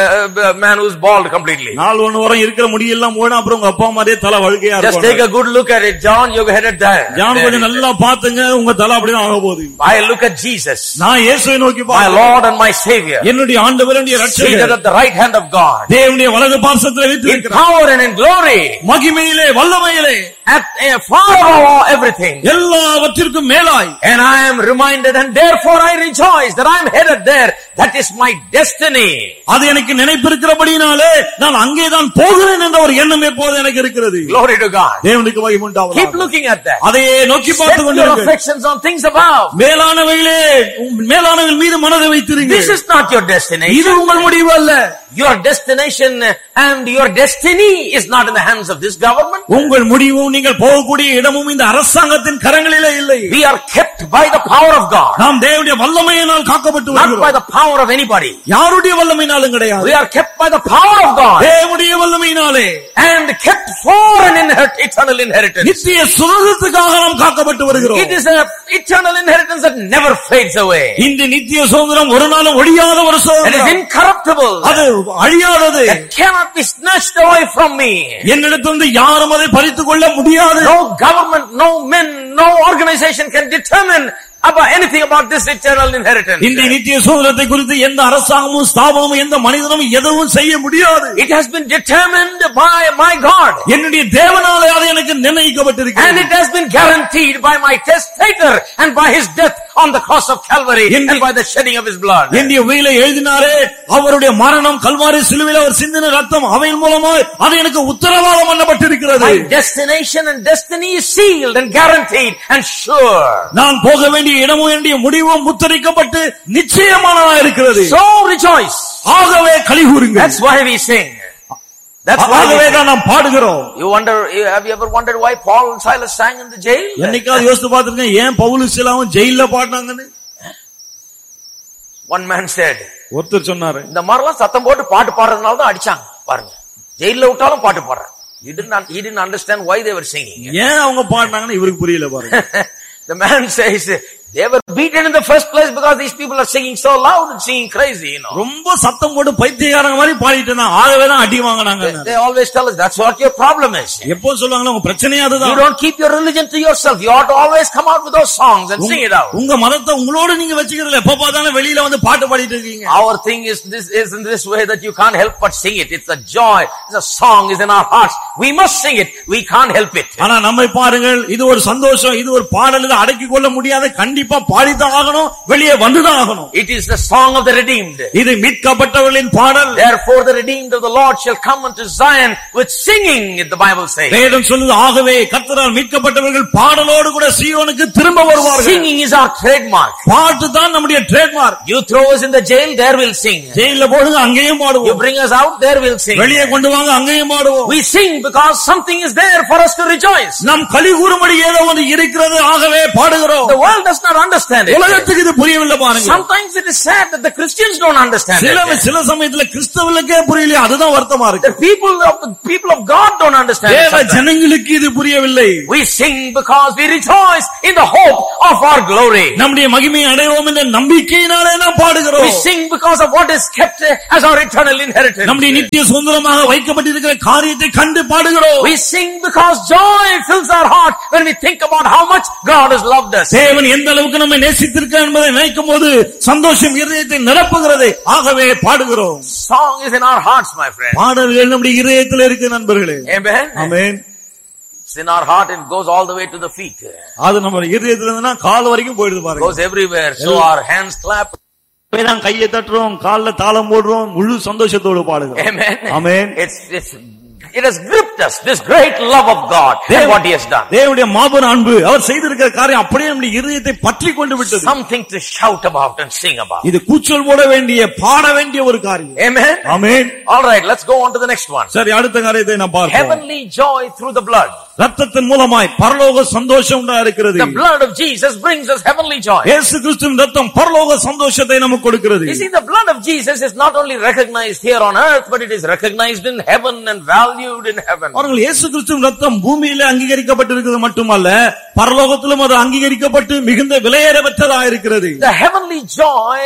man who's bald completely. நாள் ஒன்னு வரும் இருக்கிற முடியெல்லாம் போனா அப்புறம் உங்க அப்பா மாதிரியே தலை வழுக்கையா இருக்கும். Just take a good look at it. John, you're headed there. John கொஞ்சம் நல்லா பாத்துங்க, உங்க தலை அப்படிதான் ஆக போகுது. I look at Jesus. நான் இயேசுவை நோக்கி My பார்க்கிறேன். Lord and my Savior. என்னுடைய ஆண்டவர், என்னுடைய Seated இரட்சகர், at the right hand of God. தேவனுடைய வலது பார்சத்திலே In வீற்றிருக்கிறார். power and in glory. மகிமையிலே வல்லமையிலே, At far above everything. எல்லாவற்றிற்கும் மேலாய். And I am reminded and therefore I rejoice that I am headed there. That is my destiny. அது எனக்கு நினைப்பிருக்கிறபடியினாலே நான் அங்கேதான் போகிறேன் என்ற ஒரு எண்ணம் எப்போது எனக்கு இருக்கிறது. Glory to God. தேவனுக்கு மகிமை உண்டாவதாக. Keep looking at that. அதையே நோக்கி Set பார்த்து your கொண்டிருங்கள். affections on things above. மேலானவைகளே, மேலானவைகள் மீது மனதை வைத்திருங்கள். This is not your destination. இது உங்கள் முடிவு அல்ல. Your destination and your destiny is not in the hands of this government. உங்கள் முடிவும் நீங்கள் போகக்கூடிய இடமும் இந்த அரசாங்கத்தின் கரங்களிலே இல்லை. We are kept by the power of God. நாம் தேவனுடைய வல்லமையினால் காக்கப்பட்டு Not by வருகிறோம். the power of anybody. யாருடைய வல்லமையினாலும் கிடையாது. We are kept by the power of God. தேவனுடைய வல்லமையினாலே And kept for an eternal inheritance. நித்திய சுதந்திரத்துக்காக நாம் காக்கப்பட்டு வருகிறோம். It is an eternal inheritance that never fades away. இந்த நித்திய சுதந்திரம் ஒரு நாளும் ஒழியாத ஒரு It is சுதந்திரம். incorruptible. அது அழியாதது. That cannot be snatched away from me. என்னிடத்திலிருந்து யாரும் அதை பறித்துக் கொள்ள முடியாது. No government, no men, no organization can determine about anything about this eternal inheritance. இந்த நித்திய சுதந்திரத்தை குறித்து எந்த அரசாங்கமும் ஸ்தாபனமும் எந்த மனிதனும் எதுவும் செய்ய முடியாது. It has been determined by my God. என்னுடைய தேவனாலே அது எனக்கு And நிர்ணயிக்கப்பட்டிருக்கிறது. it has been guaranteed by my testator and by his death on the cross of Calvary and by the shedding of his blood. என்னுடைய உயிரை எழுதினாரே, அவருடைய மரணம் கல்வாரி சிலுவையில் அவர் சிந்தின ரத்தம், அவையின் மூலமாய் அது எனக்கு உத்தரவாதம் பண்ணப்பட்டிருக்கிறது. My destination and destiny is sealed and guaranteed and sure. நான் போக வேண்டிய இடமும் என்னுடைய முடிவும் முத்திரிக்கப்பட்டு நிச்சயமானதா இருக்கிறது. So rejoice. ஆகவே களிகூருங்கள். That's why we sing. That's why ஆகவே தான் நாம் பாடுகிறோம். have you ever wondered why Paul and Silas sang in the jail? என்னைக்காவது யோசித்து பார்த்திருக்கேன், ஏன் பவுலும் சீலாவும் ஜெயில்ல பாடினாங்கன்னு? One man said, ஒருத்தர் சொன்னாரு, இந்த மாதிரிலாம் சத்தம் போட்டு பாட்டு பாடுறதுனால தான் அடிச்சாங்க பாருங்க. ஜெயில விட்டாலும் பாட்டு பாடுறாங்க. He didn't understand why they were singing. ஏன் அவங்க பாடினாங்கன்னு இவருக்கு புரியல பாருங்க. The man says they were beaten in the first place because these people are singing so loud and singing crazy, you know. ரொம்ப சத்தம் போட்டு பைத்தியக்காரங்க மாதிரி பாடிட்டு இருந்தாங்க. ஆகவே தான் அடி வாங்குனாங்க. They always tell us that's what your problem is. எப்போ சொல்லுவாங்களா உங்க பிரச்சனையே அதுதான். You don't keep your religion to yourself. You ought to always come out with those songs and sing it out. உங்க மதத்தை உங்களோட நீங்க வச்சுக்கிறதுல எப்ப பார்த்தாலும் வெளியில வந்து பாட்டு பாடிட்டு இருக்கீங்க. Our thing is in this way that you can't help but sing it. It's a joy. It's a song is in our hearts. We must sing it. We can't help it. ஆனா நம்மை பாருங்கள், இது ஒரு சந்தோஷம், இது ஒரு பாடல், இதை அடக்கிக் கொள்ள முடியாத, கண்டிப்பா பாடித்தான் ஆகணும், வெளியே வந்துதான் ஆகணும். It is the song of the redeemed. இது மீட்கப்பட்டவர்களின் பாடல். Therefore the redeemed of the Lord shall come unto Zion with singing, the Bible says. வேதம் சொல்லுது, ஆகவே கர்த்தரால் மீட்கப்பட்டவர்கள் பாடலோடு கூட சீயோனுக்கு திரும்ப வருவார்கள். Singing is our trademark. பாட்டு தான் நம்முடைய trademark. You throw us in the jail, there we'll sing. ஜெயில்ல போடுங்க, அங்கேயும் பாடுவோம். You bring us out, there we'll sing. வெளியே கொண்டு வாங்க, அங்கேயும் பாடுவோம். We sing because something is there for us to rejoice. நாம் களி கூறும்படி ஏதோ ஒன்று இருக்கிறது, ஆகவே பாடுகிறோம். The world does not understand it. உலகத்துக்கு இது புரியவில்லை பாருங்க. Sometimes it is sad that the Christians don't understand it. சில சமயத்துல கிறிஸ்தவர்களுக்கே புரியல, அதுதான் வருத்தமா இருக்கு. The people of God don't understand it. தேவ ஜனங்களுக்கு இது புரியவில்லை. We sing because we rejoice in the hope of our glory. நம்முடைய மகிமையை அடைவோம் என்ற நம்பிக்கையினாலே நாம் பாடுகிறோம். We sing because of what is kept as our eternal inheritance. நம்முடைய நித்திய சுதந்திரமாக வைக்கப்பட்டிருக்கிற காரியத்தை கண்டு பாடுகிறோம். We sing because joy fills our heart when we think about how much God has loved us. தேவன் எந்த அளவுக்கு நம்மை நேசித்திருக்கிறார் என்பதை நினைக்கும் போது சந்தோஷம் இதயத்தை நிரப்புகிறது, ஆகவே பாடுகிறோம். Song is in our hearts, my friend. பாடல்கள் நம்முடைய இதயத்தில் இருக்கு நண்பர்களே. Amen. Amen. It's in our heart and goes all the way to the feet. அது நம்ம இதயத்துல இருந்துனா கால் வரைக்கும் போயிடுது பாருங்க. Goes everywhere. So our hands clap. நாம் கையை தட்டுறோம், கால்ல தாளம் போடுறோம், முழு சந்தோஷத்தோடு பாடுகிறோம். Amen. Amen. It has gripped us, this great love of God and what He has done. தேவனுடைய மாபெரும் அன்பு, அவர் செய்திருக்கிற காரியம் அப்படியே நம்முடைய இதயத்தை பற்றி கொண்டு விட்டது. Something to shout about and sing about. இது கூச்சல் போட வேண்டிய, பாட வேண்டிய ஒரு காரியம். Amen. Amen. All right, let's go on to the next one. சரி, அடுத்த காரியத்தை நாம் பார்ப்போம். Heavenly joy through the blood. ரத்தத்தின் மூலமாய் பரலோக சந்தோஷம் உண்டாயிருக்கிறது. The blood of Jesus brings us heavenly joy. இயேசு கிறிஸ்துவின் ரத்தம் பரலோக சந்தோஷத்தை நமக்கு கொடுக்கிறது. You see, the blood of Jesus is not only recognized here on earth, but it is recognized in heaven and valued in heaven. அவர்கள் இயேசு கிறிஸ்துவின் ரத்தம் பூமியிலே அங்கீகரிக்கப்பட்டிருக்கிறது மட்டுமல்ல, பரலோகத்திலும் அது அங்கீகரிக்கப்பட்டு மிகுந்த விலையேற பெற்றதாக இருக்கிறது. The heavenly joy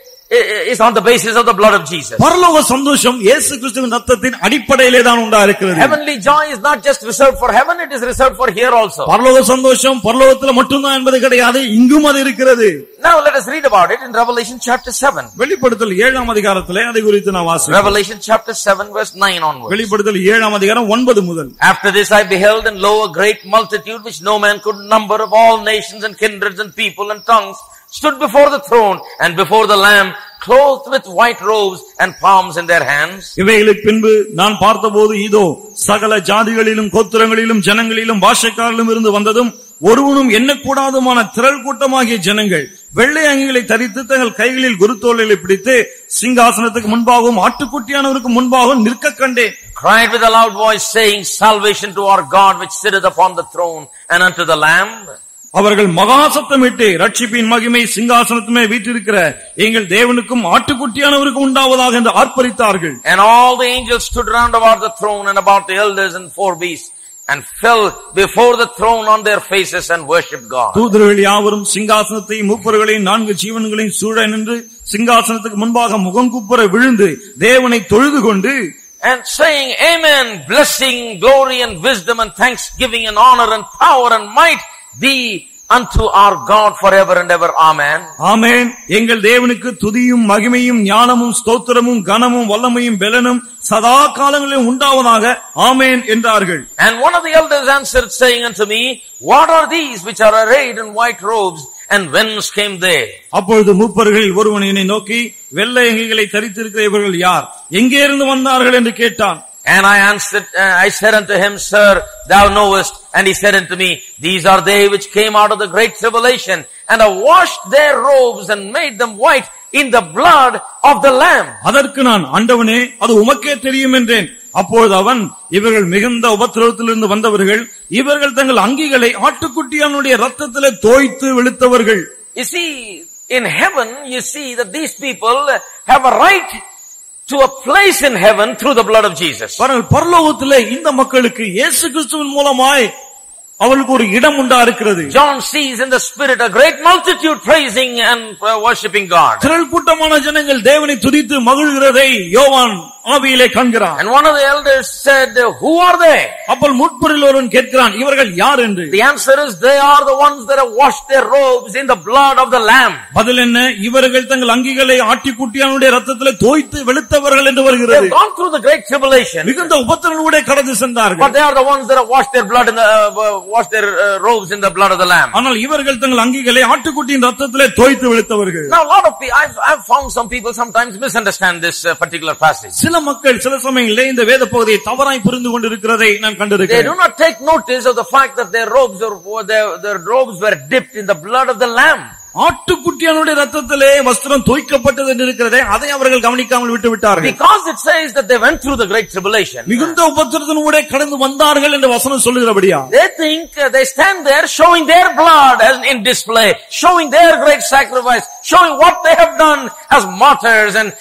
is on the basis of the blood of Jesus. பரலோக சந்தோஷம் இயேசு கிறிஸ்துவின் ரத்தத்தின் அடிப்படையிலே தான் உண்டாயிருக்கிறது. Heavenly joy is not just reserved for heaven, it is reserved for here also. பரலோக சந்தோஷம் பரலோகத்துல மட்டும்தான் என்பது கிடையாது, இங்கும் அது இருக்கிறது. Now let us read about it in Revelation chapter 7. வெளிப்படுத்தல் 7ஆம் அதிகாரத்திலே அதை குறித்து நாம் வாசிப்போம். Revelation chapter 7 verse 9 onwards. வெளிப்படுத்தல் 7ஆம் அதிகாரம் 9 முதல். After this I beheld, and lo, a great multitude which no man could number, of all nations and kindreds and people and tongues, stood before the throne and before the Lamb, clothed with white robes and palms in their hands. இவைகளுக்கு பின்பு நான் பார்த்தபோது இதோ சகல ஜாதிகளிலும் கோத்திரங்களிலும் ஜனங்களிலும் பாஷைக்காரிலும் இருந்து வந்ததும் ஒருவனும் எண்ணக்கூடாதுமான திரள் கூட்டமாகிய ஜனங்கள் வெள்ளை அங்கிகளை தரித்து தங்கள் கைகளில் குருத்தோலைகளை பிடித்து சிங்காசனத்துக்கு முன்பாகவும் ஆட்டுக்குட்டியானவருக்கு முன்பாகவும் நிற்க கண்டேன். Cried with a loud voice, saying, Salvation to our God which sitteth upon the throne and unto the Lamb. அவர்கள் மகா சத்தமிட்டு ரட்சிப்பின் மகிமை சிங்காசனத்துமே வீற்றிருக்கிற எங்கள் தேவனுக்கும் ஆட்டுக்குட்டியானவருக்கும் உண்டாவதாக என்று ஆர்ப்பரித்தார்கள். And all the angels stood round about the throne and about the elders and four beasts, and fell before the throne on their faces and worshipped God. தூதர்கள் யாவரும் சிங்காசனத்தையும் மூப்பர்களையும் 4 ஜீவன்களையும் சூழ நின்று சிங்காசனத்துக்கு முன்பாக முகங்குப்புற விழுந்து தேவனை தொழுது கொண்டு, and saying, Amen, blessing, glory and wisdom and thanksgiving and honor and power and might be unto our God forever and ever. Amen. ஆமென். எங்கள் தேவனுக்கு துதியும் மகிமையும் ஞானமும் ஸ்தோத்திரமும் கனமும் வல்லமையும் பெலனும் சதா காலங்களிலும் உண்டாவதாக. ஆமென் என்றார்கள். And one of the elders answered, saying unto me, What are these which are arrayed in white robes, and whence came they? அப்பொழுது மூப்பர்கள் ஒருவன் என்னை நோக்கி, வெள்ளை அங்கிகளை தரித்திருக்கிற இவர்கள் யார், எங்கே இருந்து வந்தார்கள் என்று கேட்டான். And I answered, I said unto him, Sir, thou knowest. And he said unto me, These are they which came out of the great tribulation, and have washed their robes and made them white in the blood of the Lamb. அதற்கு நான், ஆண்டவனே, அது உமக்கே தெரியும் என்றேன். அப்பொழுது அவன், இவர்கள் மிகுந்த உபத்திரவத்திலிருந்து வந்தவர்கள், இவர்கள் தங்கள் அங்கிகளை ஆட்டுக்குட்டியானுடைய ரத்தத்திலே தோய்த்து வெளுத்தவர்கள். You see, in heaven, you see that these people have a right to a place in heaven through the blood of Jesus. பரலோகத்திலே இந்த மக்களுக்கு இயேசு கிறிஸ்துவின் மூலமாய் அவளுக்கு ஒரு இடம் உண்டா இருக்கிறது. John sees in the spirit a great multitude praising and worshiping God. திரள் கூட்டமான ஜனங்கள் தேவனை துதித்து மகிழ்கிறதை யோவான் ஆவியிலே காண்கிறான். And one of the elders said, who are they? அப்போ முட்புறில் ஒருவன் கேட்கிறான், இவர்கள் யார் என்று. The answer is, they are the ones that have washed their robes in the blood of the lamb. பதில் என்ன? இவர்கள் தங்கள் அங்கிகளை ஆட்டுக்குட்டியானுடைய இரத்தத்திலே தோய்த்து வெளுத்தவர்கள் என்று வருகிறது. They've gone through the great tribulation. மிகுந்த உபத்திரவங்களோடு கடந்து சென்றார்கள். But they are the ones that have washed their blood in the washed their robes in the blood of the lamb. ஆனால் இவர்கள் தங்கள் அங்கிகளை ஆட்டுக்குட்டியின் இரத்தத்திலே தோய்த்து வெளுத்தவர்கள். Now a lot of people, I've found some people sometimes misunderstand this particular passage. சில மக்கள் சில சமயங்களிலே இந்த வேத பகுதியை தவறாய் புரிந்து கொண்டிருக்கிறதை நான் கண்டிருக்கிறேன். They do not take notice of the fact that their robes were dipped in the blood of the lamb. ஆட்டுக்குட்டியானுடைய இரத்தத்திலே வஸ்திரம் தோய்க்கப்பட்டது என்று இருக்கிறதே, அதை அவர்கள் கவனிக்காமல் விட்டு விட்டார்கள். Because it says that they went through the great tribulation. மிகுந்த உபத்திரவத்தினூடே கடந்து வந்தார்கள் என்று வசனம் சொல்லுகிறபடியா, they think they stand there showing their blood as in display, showing their great sacrifice, showing what they have done as martyrs and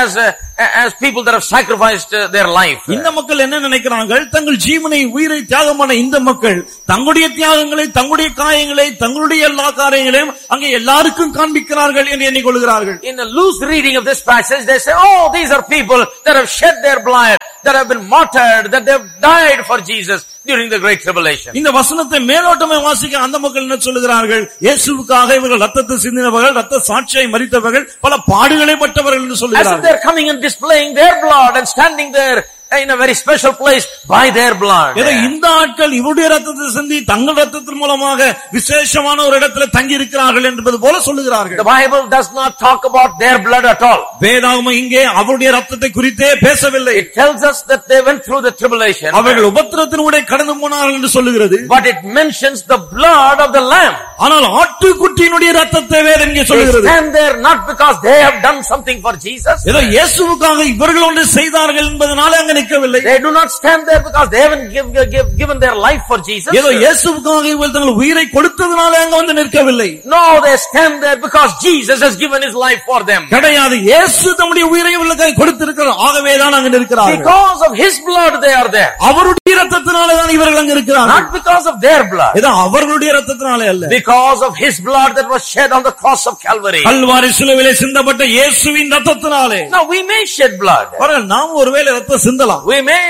as people that have sacrificed their life. இந்த மக்கள் என்ன நினைக்கிறார்கள்? தங்கள் ஜீவனை உயிரை தியாகமான இந்த மக்கள் தங்களுடைய தியாகங்களை, தங்களுடைய காயங்களை, தங்களுடைய எல்லா காரியங்களையும் அங்கே எல்லாருக்கும் காண்பிக்கிறார்கள் என்று எண்ணிக்கொள்கிறார்கள். In a loose reading of this passage, they say, oh, these are people that have shed their blood, that have been martyred, that they have died for Jesus during the great tribulation. இந்த வசனத்தை மேலோட்டமாய் வாசிக்க அந்த மக்கள் என்ன சொல்லுகிறார்கள்? இயேசுவுக்காக இவர்கள் ரத்தத்தை சிந்தினவர்கள், ரத்த சாட்சியை மரித்தவர்கள், பல பாடுகளை பட்டவர்கள் என்று சொல்லுகிறார்கள். As if they're coming and displaying their blood and standing there in a very special place by their blood. ஏதோ இந்த ஆட்கள் இவருடைய ரத்தத்தை சிந்தி தங்கள் ரத்தத்தின் மூலமாக விசேஷமான ஒரு இடத்துல தங்கி இருக்கிறார்கள் என்பது போல சொல்லுகிறார்கள். The Bible does not talk about their blood at all. வேதாகமம் இங்கே அவருடைய ரத்தத்தை குறித்தே பேசவில்லை. It tells us that they went through the tribulation. அவர்கள் உபத்திரத்தினூடே கடந்து போனார்கள் என்று சொல்லுகிறது. But it mentions the blood of the lamb. ஆனால் ஆட்டுக்குட்டியினுடைய ரத்தத்தை வேதம் இங்கே சொல்லுகிறது. They stand there not because they have done something for Jesus. ஏதோ இயேசுவுக்காக இவர்கள் ஒன்று செய்தார்கள் என்பதனால அங்க நிற்கவில்லை. They do not stand there because they haven't given their life for Jesus. ஏதோ இயேசுவுக்காக இவர்கள் தங்கள் உயிரை கொடுத்ததனால அங்க வந்து நிற்கவில்லை. No, they stand there because Jesus has given his life for them. கிடையாது, இயேசு தம்முடைய உயிரை இவர்களுக்காக கொடுத்திருக்கிறார், ஆகவே தான் அங்க நிற்கிறார்கள். Because of his blood they are there. அவருடைய இரத்தத்தினால தான் இவர்கள் அங்க இருக்கிறார்கள். Not because of their blood. ஏதோ அவர்களுடைய இரத்தத்தினால அல்ல. Because of his blood that was shed on the cross of Calvary. Kalvari சிலுவையிலே சிந்தப்பட்ட இயேசுவின் இரத்தத்தினாலே. Now we may shed blood. நாம் ஒருவேளை இரத்தம் சிந்தலாம். We may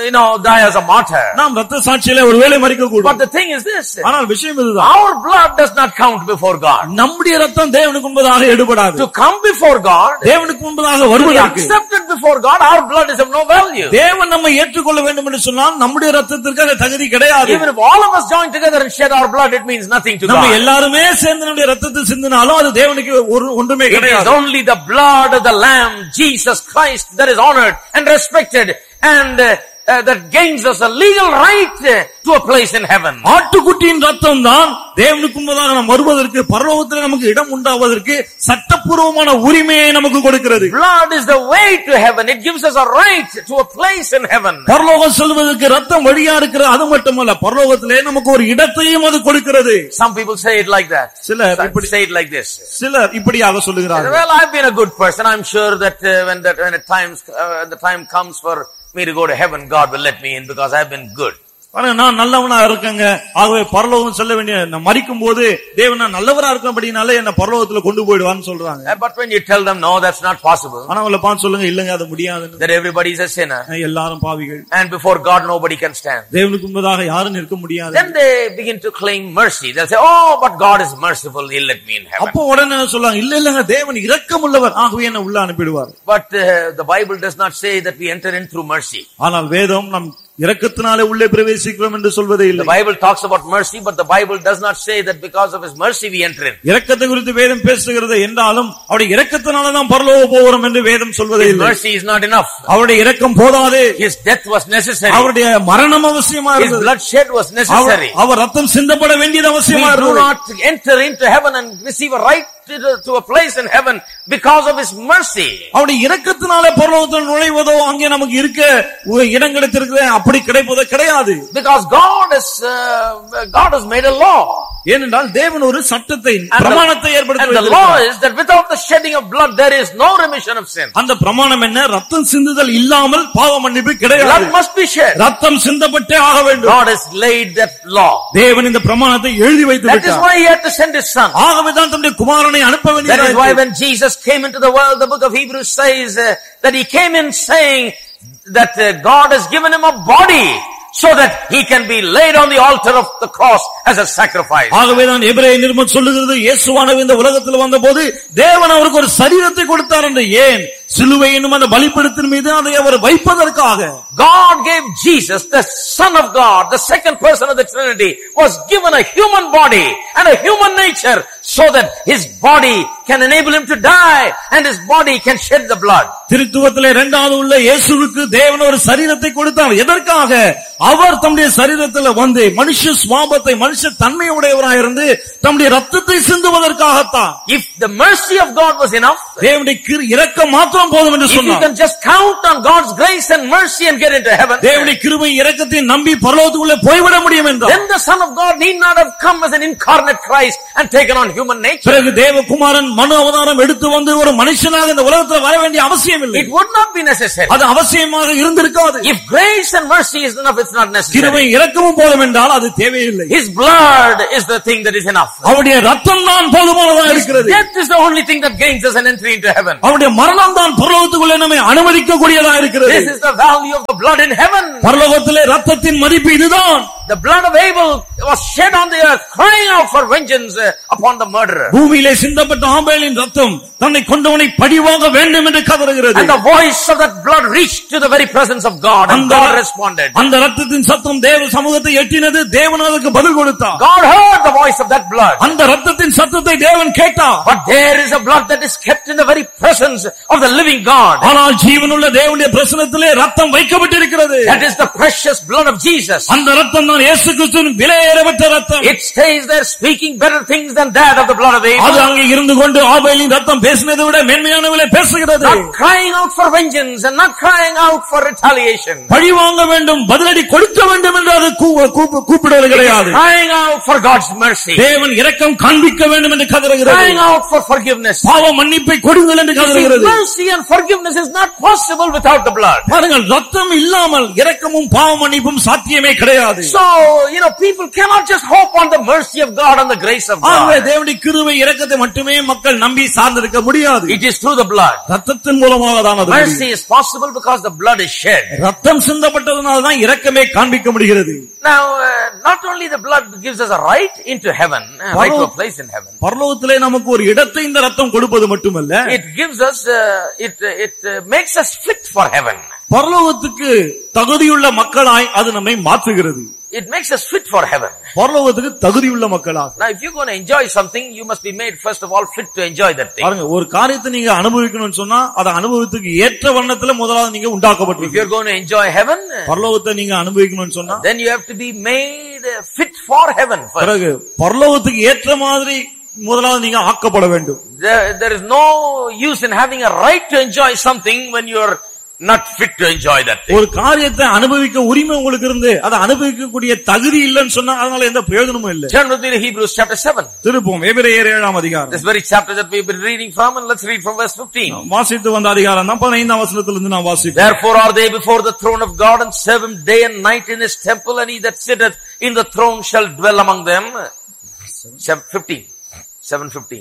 die as a martyr. நாம் இரத்த சாட்சியிலே ஒருவேளை மரிக்க கூடும். But the thing is this. ஆனால் விஷயம் இதுதான். Our blood does not count before God. நம்முடைய இரத்தம் தேவனுக்கு முன்பதாக எடுபடாது. To come before God, தேவனுக்கு முன்பதாக வருவதற்கு, accepted before God, our blood is of no value. தேவன் நம்மை ஏற்றுக்கொள்ள வேண்டும் என்று சொன்னால் நம்முடைய இரத்தத்திற்கு அந்த தகுதி கிடையாது. Even if all of us join together and shed our blood, it means nothing to God. நம்ம எல்லாருமே சேர்ந்து நம்முடைய இரத்தத்தை சிந்தினாலும் அது தேவனுக்கு ஒன்றுமே கிடையாது. It is only the blood of the Lamb, Jesus Christ, that is honored and respected and that gains us a legal right to a place in heaven. ஆட்டுக்குட்டியின் ரத்தம் தான் தேவனுக்கு முன்பதாக நாம் வருவதற்கு, பரலோகத்தில் நமக்கு இடம் உண்டாவதற்கு சட்டப்பூர்வமான உரிமையை நமக்கு கொடுக்கிறது. Blood is the way to heaven. It gives us a right to a place in heaven. பரலோகம் செல்வதற்கு ரத்தம் வழியா இருக்கிறது. அது மட்டுமல்ல, பரலோகத்திலே நமக்கு ஒரு இடத்தையும் அது கொடுக்கிறது. Some people say it like that. சிலர் இப்படி say it like this. சிலர் இப்படியாக சொல்லுகிறார்கள். Well, I've been a good person. I'm sure that when the time comes for me to go to heaven, God will let me in because I've been good. நான் நல்லவனா இருக்கேங்க, ஆகவே பரலோகம் செல்ல வேண்டிய நான் மரிக்கும் போது தேவன் நான் நல்லவரா இருக்கபடினால என்ன பரலோகத்துல கொண்டு போய்டுவான்னு சொல்றாங்க. But when you tell them no, that's not possible. ஆனா அவங்கள பார்த்து சொல்லுங்க, இல்லங்க அது முடியாதுன்னு. That everybody is a sinner. எல்லாரும் பாவிகள். And before God nobody can stand. தேவனுக்கு முன்பதாக யாரும் நிற்க முடியாது. Then they begin to claim mercy. They'll say, oh, but God is merciful, he'll let me in heaven. அப்போ உடனே சொல்றாங்க, இல்லங்க தேவன் இரக்கமுள்ளவர், ஆகவே என்ன உள்ள அனுப்பிடுவார். But the Bible does not say that we enter in through mercy. ஆனால் வேதம் நம் இரக்கத்தினாலே உள்ளே பிரவேசிக்கிறோம் என்று சொல்வதே இல்லை. The Bible talks about mercy, but the Bible does not say that because of his mercy we enter in. இரக்கத்தை குறித்து வேதம் பேசுகிறது என்றாலும் அவருடைய இரக்கத்தினால தான் பரலோகம் போகிறோம் என்று வேதம் சொல்வதே இல்லை. Mercy is not enough. அவருடைய இரக்கம் போதாது. His death was necessary. அவருடைய மரணம் அவசியமா இருந்தது. His blood shed was necessary. அவர் ரத்தம் சிந்தப்பட வேண்டியது அவசியமா இருந்தது. We do not enter into heaven and receive a right to a place in heaven because of his mercy. அவருடைய இரக்கத்தினாலே பரலோகத்தில் நுழைவதோ அங்கே நமக்கு இருக்க இடம் கிடைத்திருக்கிறது அப்படி கிடைப்பதோ கிடையாது. Because God has made a law. ஏனென்றால் தேவன் ஒரு சட்டத்தை பிரமாணத்தை ஏற்படுத்தி and the law is that without the shedding of blood there is no remission of sin. அந்த பிரமாணம் என்ன? ரத்தம் சிந்துதல் இல்லாமல் பாவ மன்னிப்பு கிடையாது. Blood must be shed. ரத்தம் சிந்தப்பட்டே ஆக வேண்டும். God has laid that law. தேவன் இந்த பிரமாணத்தை எழுதி வைத்து விட்டார். That is why he had to send his son. ஆகவே தான் தம்முடைய குமாரனை அனுப்ப வேண்டியது. That is why when Jesus came into the world, the book of Hebrews says that he came in saying that God has given him a body so that he can be laid on the altar of the cross as a sacrifice. ஆகவே தான் எபிரேய நிருபம் சொல்லுகிறது, இயேசுவானவர் இந்த உலகத்தில் வந்தபோது தேவன் அவருக்கு ஒரு சரீரத்தை கொடுத்தார் என்று. ஏன்? சிலுவை என்னும் அந்த பலிபீடத்தின் மீது அதை அவர் வைப்பதற்காக. God gave Jesus, the Son of God, the second person of the Trinity, was given a human body and a human nature so that his body can enable him to die and his body can shed the blood. திருத்துவத்திலே இரண்டாவது உள்ள இயேசுவுக்கு தேவன் ஒரு சரீரத்தை கொடுத்தார். எதற்காக? அவர் தம்முடைய சரீரத்தில் வந்து மனுஷ சுவாபத்தை, மனுஷ தன்மை உடையவராய் இருந்து தம்முடைய ரத்தத்தை சிந்துவதற்காகத்தான். If the mercy of God was enough, தேவனுடைய இரக்கம் மாத்திரம் போதும் என்று சொன்னார். If you can just count on God's grace and mercy and get into heaven, தேவனுடைய கிருபை இரக்கத்தை நம்பி பரலோகத்துக்குள்ளே போய்விட முடியும் என்றார். Then the Son of God need not have come as an incarnate Christ and taken on human nature. பிறகு தேவகுமாரன் மனு அவதாரம் எடுத்து வந்து ஒரு மனுஷனாக இந்த உலகத்தில் வர வேண்டிய அவசியம் இல்லை. It would not be necessary. அது அவசியமாக இருந்திருக்காது. If grace and mercy is enough, it's not necessary. கிருபை இரக்கமும் போதும் என்றால் அது தேவையில்லை. His blood is the thing that is enough. அவருடைய ரத்தம் தான் போதுமானதாக இருக்கிறது. Death is the only thing that gains us an entry into heaven. அவருடைய மரணம் தான் பரலோகத்துக்குள்ளே நம்மை அனுமதிக்கக்கூடியதாக இருக்கிறது. This is the value of the blood in heaven. பரலோகத்திலே ரத்தத்தின் மதிப்பு இதுதான். The blood of Abel was shed on the earth, crying out for vengeance upon the murderer. பூமியிலே சிந்தப்பட்ட ஆபேலின் ரத்தம் தன்னை கொண்டவனை பழிவாங்க வேண்டும் என்று கதறுகிறது. And the voice of that blood reached to the very presence of God, and God responded. அந்த ரத்தத்தின் சத்தம் தேவ சமூகத்தை எட்டினது. தேவன் அதற்கு பதில் கொடுத்தார். God heard the voice of that blood. அந்த ரத்தத்தின் சத்தத்தை தேவன் கேட்டார். But there is a blood that is kept in the very presence of the living God. ஆனால் ஜீவனுள்ள தேவனுடைய பிரசன்னத்திலே ரத்தம் வைக்கப்பட்டிருக்கிறது. That is the precious blood of Jesus. அந்த ரத்தம் தான் இயேசு கிறிஸ்துவின் விலையேறப்பட்ட ரத்தம். It stays there speaking better things than that of the blood of Abel. அது அங்கே இருந்து கொண்டு ஆபேலின் ரத்தம் பேசினதை விட மேன்மையானவளை பேசுகிறது. Not crying out for vengeance and not crying out for retaliation. பழி வாங்க வேண்டும், பதிலடி கொடுக்க வேண்டும் என்று அது கூப்பிடுவது கிடையாது. Crying out for God's mercy. தேவன் இரக்கம் காண்பிக்க வேண்டும் என்று கதறுகிறது. Crying out for forgiveness. பாவ மன்னிப்பை கொடுங்கள் என்று கதறுகிறது. Mercy and forgiveness is not possible without the blood. பாருங்கள், ரத்தம் இல்லாமல் இரக்கமும் பாவ மன்னிப்பும் சாத்தியமே கிடையாது. So, people cannot just hope on the mercy of God and the grace of God. ஆகவே தேவனுடைய கிருபை இரக்கத்தை மட்டுமே மக்கள் நம்பி சார்ந்திருக்க முடியாது. It is through the blood. ரத்தத்தின் மூலமாக தான் அது. Mercy is possible because the blood is shed. ரத்தம் சிந்தப்பட்டதனால தான் இரக்கமே காண்பிக்க முடிகிறது. Now, not only the blood gives us a right into heaven, right to a place in heaven. பரலோகத்திலே நமக்கு ஒரு இடத்தை இந்த ரத்தம் கொடுப்பது மட்டுமல்ல, it gives us it makes us fit for heaven. பரலோகத்துக்கு தகுதியுள்ள மக்களாய் அது நம்மை மாற்றுகிறது. It makes us fit for heaven. பரலோகத்துக்கு தகுதியுள்ள மக்களாக. Now if you're going to enjoy something, you must be made first of all fit to enjoy that thing. பாருங்க, ஒரு காரியத்தை நீங்க அனுபவிக்கணும்னு சொன்னா அத அனுபவத்துக்கு ஏற்ற வண்ணத்துல முதலாவது நீங்க உண்டாக்கப்பட்டிருக்கீங்க. If you're going to enjoy heaven, பரலோகத்தை நீங்க அனுபவிக்கணும்னு சொன்னா then you have to be made fit for heaven first. பிறகு பரலோகத்துக்கு ஏற்ற மாதிரி முதலாவது நீங்க ஆக்கப்பட வேண்டும். There is no use in having a right to enjoy something when you're not fit to enjoy that thing. ஒரு காரியத்தை அனுபவிக்க உரிமை உங்களுக்கு இருந்து அதை அனுபவிக்கக்கூடிய தகுதி இல்லைன்னு சொன்னா அதனால எந்த பிரயோஜனமும் இல்லை. Turn with me to Hebrews chapter 7. திருப்போம் எபிரேயர் 7ஆம் அதிகாரம். This very chapter that we've been reading from, and let's read from verse 15. வாசித்து வந்த அதிகாரம் தான் 15ஆம் வசனத்திலிருந்து நான் வாசிப்பேன். Therefore are they before the throne of God and serve him day and night in his temple, and he that sitteth in the throne shall dwell among them. 7:15.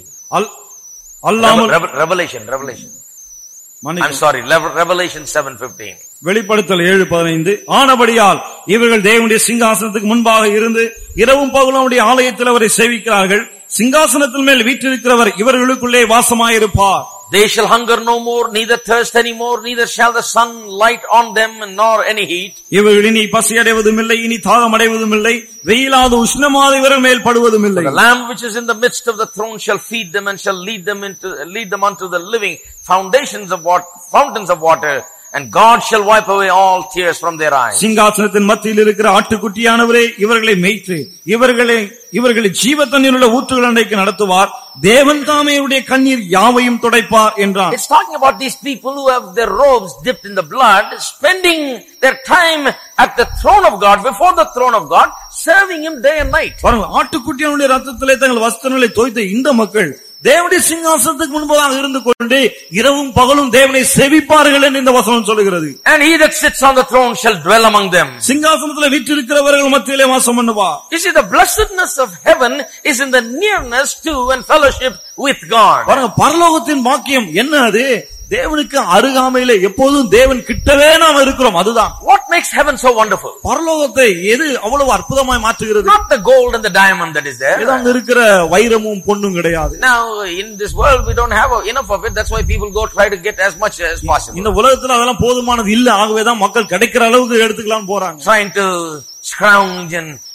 Revelation. I'm sorry, Revelation 7:15. வெளிப்படுத்தல் 7:15. ஆனபடியால் இவர்கள் தேவனுடைய சிங்காசனத்துக்கு முன்பாக இருந்து இரவும் பகலும் அவருடைய ஆலயத்தில் அவரை சேவிக்கிறார்கள். சிங்காசனத்தின் மேல் வீற்றிருக்கிறவர் இவர்களுக்குள்ளே வாசமாயிருப்பார். They shall hunger no more, neither thirst any more, neither shall the sun light on them, nor any heat. இவர்கள் இனி பசியடைவதும் இல்லை, இனி தாகம் அடைவதும் இல்லை, வெயிலாத உஷ்ணமாத இவர்கள் மேல் படுவதும் இல்லை. The Lamb which is in the midst of the throne shall feed them and shall lead them unto the living fountains of water, and God shall wipe away all tears from their eyes. சிங்காசனத்தின் மத்தியில் இருக்கிற ஆட்டுக்குட்டியானவரே இவர்களை மேய்த்து இவர்களை ஜீவ தண்ணீருள்ள ஊற்றுகள் அண்டைக்கு நடத்துவார். தேவன் தாமே இவருடைய கண்ணீர் யாவையும் துடைப்பார் என்றார். It's talking about these people who have their robes dipped in the blood, spending their time at the throne of God, before the throne of God, serving Him day and night. பாருங்க, ஆட்டுக்குட்டியினுடைய ரத்தத்திலே தங்கள் வஸ்திரங்களை தோய்த்த இந்த மக்கள் தேவனுடைய சிங்காசனத்துக்கு முன்பதாக இருந்து கொண்டு இரவும் பகலும் தேவனை சேவிப்பார்கள் என்று இந்த வசனம் சொல்லுகிறது. And he that sits on the throne shall dwell among them. சிங்காசனத்திலே வீற்றிருக்கிறவர்கள் மத்தியிலே வாசம் பண்ணுவார். You see, the blessedness of heaven is in the nearness to and fellowship with God. பாருங்க, பரலோகத்தின் பாக்கியம் என்ன? அது தேவனுக்கு அருகாமையிலே எப்போதும் தேவன் கிட்டவே நாம் இருக்கிறோம். அதுதான். What makes heaven so wonderful? பரலோகத்தை எது அவ்வளவு அற்புதமாய் மாற்றுகிறது? Not the gold and the diamond that is there. இதாங்க இருக்கிற வைரமும் பொன்னும் கிடையாது. Now in this world we don't have enough of it. That's why people go try to get as much as possible. இந்த உலகத்துல அதெல்லாம் போதுமானது இல்ல. ஆகவேதான் மக்கள் கிடைக்கிற அளவுக்கு எடுத்துக்கலாம் போறாங்க. Trying to scrounge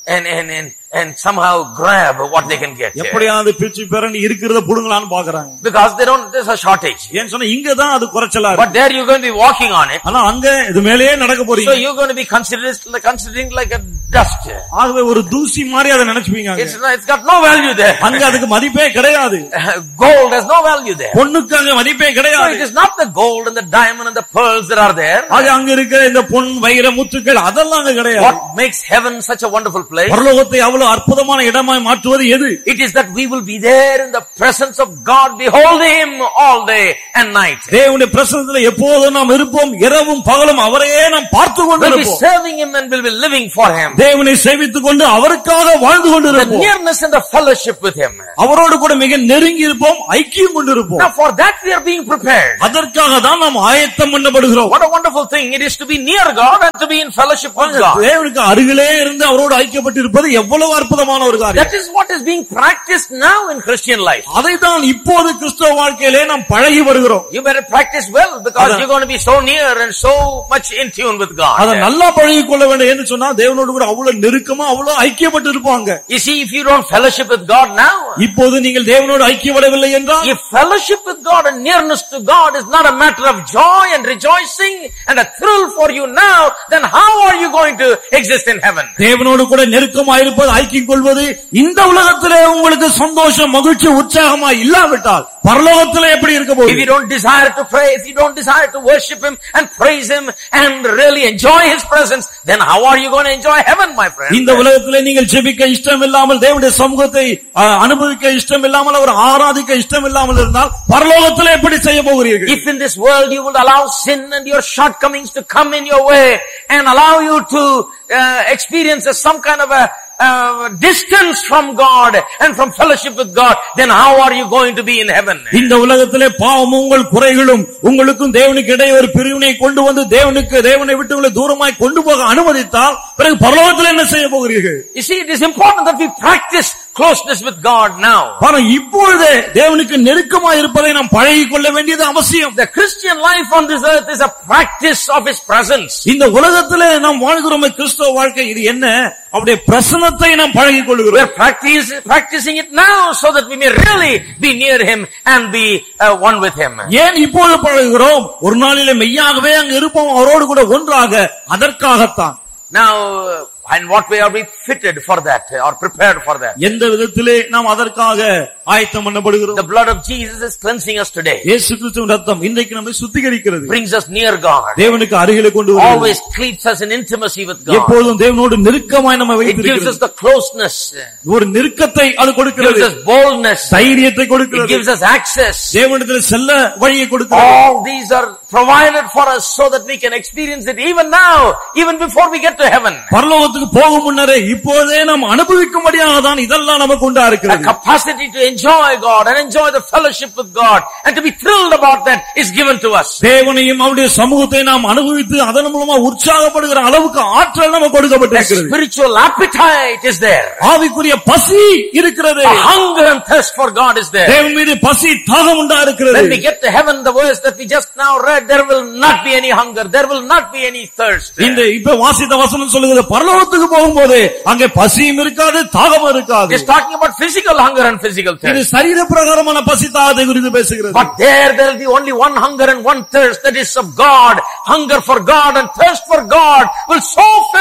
and somehow grab what they can get. எப்படியாவது பிச்சு பெறன்னு இருக்கிறத புடுங்கலாம்னு பாக்குறாங்க. Because there's a shortage. ஏன் சொன்னா இங்க தான் அது குறைச்சலா இருக்கு. But there you're going to be walking on it. ஆனா அங்க இது மேலேயே நடக்க போறீங்க. So you're going to be considering like a dust. ஆகவே ஒரு தூசி மாதிரி அதை நினைச்சுப்பீங்க. It's got no value there. அங்க அதுக்கு மதிப்பே கிடையாது. Gold has no value there. பொன்னுக்கு அங்க மதிப்பே கிடையாது. So it is not the gold and the diamond and the pearls that are there. அங்க இருக்கிற இந்த பொன் வைர முத்துக்கள் அதெல்லாம் அங்க கிடையாது. What makes heaven such a wonderful place? பரலோகத்தை அவ்வளவு அற்புதமான இடமாய் மாற்றுவது எது? It is that we will be there in the presence of God, beholding Him all day and night. தேவனுடைய பிரசன்னத்திலே எப்போதும் நாம் இருப்போம். இரவும் பகலும் அவரையே நாம் பார்த்து கொண்டிருப்போம். We'll be serving Him and we'll be living for Him. தேவனை சேவித்துக் கொண்டு அவருக்காக வாழ்ந்து கொண்டிருப்போம். The nearness and the fellowship with Him. அவரோடு கூட மிக நெருங்கி இருப்போம், ஐக்கியம் கொண்டிருப்போம். Now for that we are being prepared. அதற்காக தான் நாம் ஆயத்தம் பண்ணப்படுகிறோம். What a wonderful thing it is to be near God and to be in fellowship with God. தேவனுக்கு அருகிலே இருந்து அவரோடு ஐக்கியப்பட்டு இருப்பது எவ்வளவு அற்புதமான ஒரு காரியம். That is what is being practiced now in Christian life. அதைத்தான் இப்போது கிறிஸ்தவ வாழ்க்கையிலே நாம் பழகி வருகிறோம். You better practice well because you're going to be so near and so much in tune with God. அத நல்லா பழகிக் கொள்ள வேண்டும் என்று சொன்னா தேவனோடு கூட அவ்வளவு நெருக்கமா அவ்வளவு ஐக்கியப்பட்டு இருப்பாங்க. You see, if you don't fellowship with God now, இப்போது நீங்கள் தேவனோடு ஐக்கியப்படவில்லை என்றால், if fellowship with God and nearness to God is not a matter of joy and rejoicing and a thrill for you now, then how are you going to exist in heaven? தேவனோடு கூட நெருக்கமா இருப்பது, ஐக்கியம் கொள்வது இந்த உலகத்திலே உங்களுக்கு சந்தோஷம், மகிழ்ச்சி, உற்சாகமா இல்லாவிட்டால் பரலோகத்திலே எப்படி இருக்க போகுது? If you don't desire to pray, if you don't desire to worship Him and praise Him and really enjoy His presence, then how are you going to enjoy heaven, my friend? இந்த உலகத்திலே நீங்கள் ஜெபிக்க இஷ்டம் இல்லாமல், தேவனுடைய சமூகத்தை அனுபவிக்க இஷ்டம் இல்லாமல், அவர் ஆராதிக்க இஷ்டம் இல்லாமல் இருந்தால் பரலோகத்திலே எப்படி செய்ய போகிறீர்கள்? If in this world you would allow sin and your shortcomings to come in your way and allow you to experience some kind of a distance from God and from fellowship with God, then how are you going to be in heaven? இந்த உலகத்திலே பாவமும் உங்கள் குறைகளும் உங்களுக்கும் தேவனுக்கு இடையே ஒரு பிரிவினை கொண்டு வந்து தேவனை விட்டு உங்களை தூரமாய் கொண்டு போக அனுமதித்தால் பிறகு பரலோகத்தில் என்ன செய்ய போகிறீர்கள்? You see, it is important that we practice closeness with God now. பாருங்க, இப்பொழுதே தேவனுக்கு நெருக்கமாய் இருப்பதை நாம் பழகிக் கொள்ள வேண்டியது அவசியம். The Christian life on this earth is a practice of His presence. இந்த உலகத்திலே நாம் வாழ்கிறோம் கிறிஸ்தவ வாழ்க்கை, இது என்ன? அவருடைய பிரசன்னத்தை நாம் பழகிக் கொள்கிறோம். We are practicing it now so that we may really be near Him and be one with Him. ஏன் இப்போது பழகுகிறோம்? ஒரு நாளிலே மெய்யாகவே அங்கு இருப்போம் அவரோடு கூட ஒன்றாக. அதற்காகத்தான். Now, and what way are we fitted for that or prepared for that? எந்த விதத்திலே நாம் அதற்காக ஆயத்தம் பண்ணப்படுகிறோம்? The blood of Jesus is cleansing us today. இயேசு கிறிஸ்துவின் ரத்தம் இன்றைக்கு நம்மை சுத்திகரிக்கிறது. Brings us near God. தேவனுக்கு அருகிலே கொண்டு வருகிறது. Always keeps us in intimacy with God. எப்போதும் தேவனோடு நெருக்கமாய் நம்மை வைத்திருக்கிறது. It gives us the closeness. ஒரு நெருக்கத்தை அது கொடுக்கிறது. It gives us boldness. தைரியத்தை கொடுக்கிறது. It gives us access. தேவனிடத்தில் செல்ல வழியை கொடுக்கிறது. All these are provided for us so that we can experience it even now, even before we get to heaven. பரலோகத்துக்கு போகும் முன்னரே இப்போதே நாம் அனுபவிக்கும்படியாக தான் இதெல்லாம் நமக்கு உண்டா இருக்கிறது. A capacity to enjoy God and enjoy the fellowship with God and to be thrilled about that is given to us. தேவனையும் அவருடைய சமூகத்தை நாம் அனுபவித்து அதன் மூலமா உற்சாகப்படுகிற அளவுக்கு ஆற்றல் நமக்கு கொடுக்கப்பட்டிருக்கிறது. Spiritual appetite is there. ஆவிக்குரிய பசி இருக்கிறது. Hunger and thirst for God is there. தேவன் மீது பசி தாகம் உண்டா இருக்கிறது. When we get to heaven, the verse that we just now read, there will not be any hunger, there will not be any thirst. இந்த இப்ப வாசித்த வசனம் சொல்லுகிறது, பரலோகத்துக்கு போகும்போது அங்கே பசியும் இருக்காது, தாகமும் இருக்காது. It's talking about physical hunger and physical thirst. இது சரீர பிரகாரமான பசி தாகத்தை குறித்து பேசுகிறது. But there will be only one hunger and one thirst, that is of God. Hunger for God and thirst for God will so fill us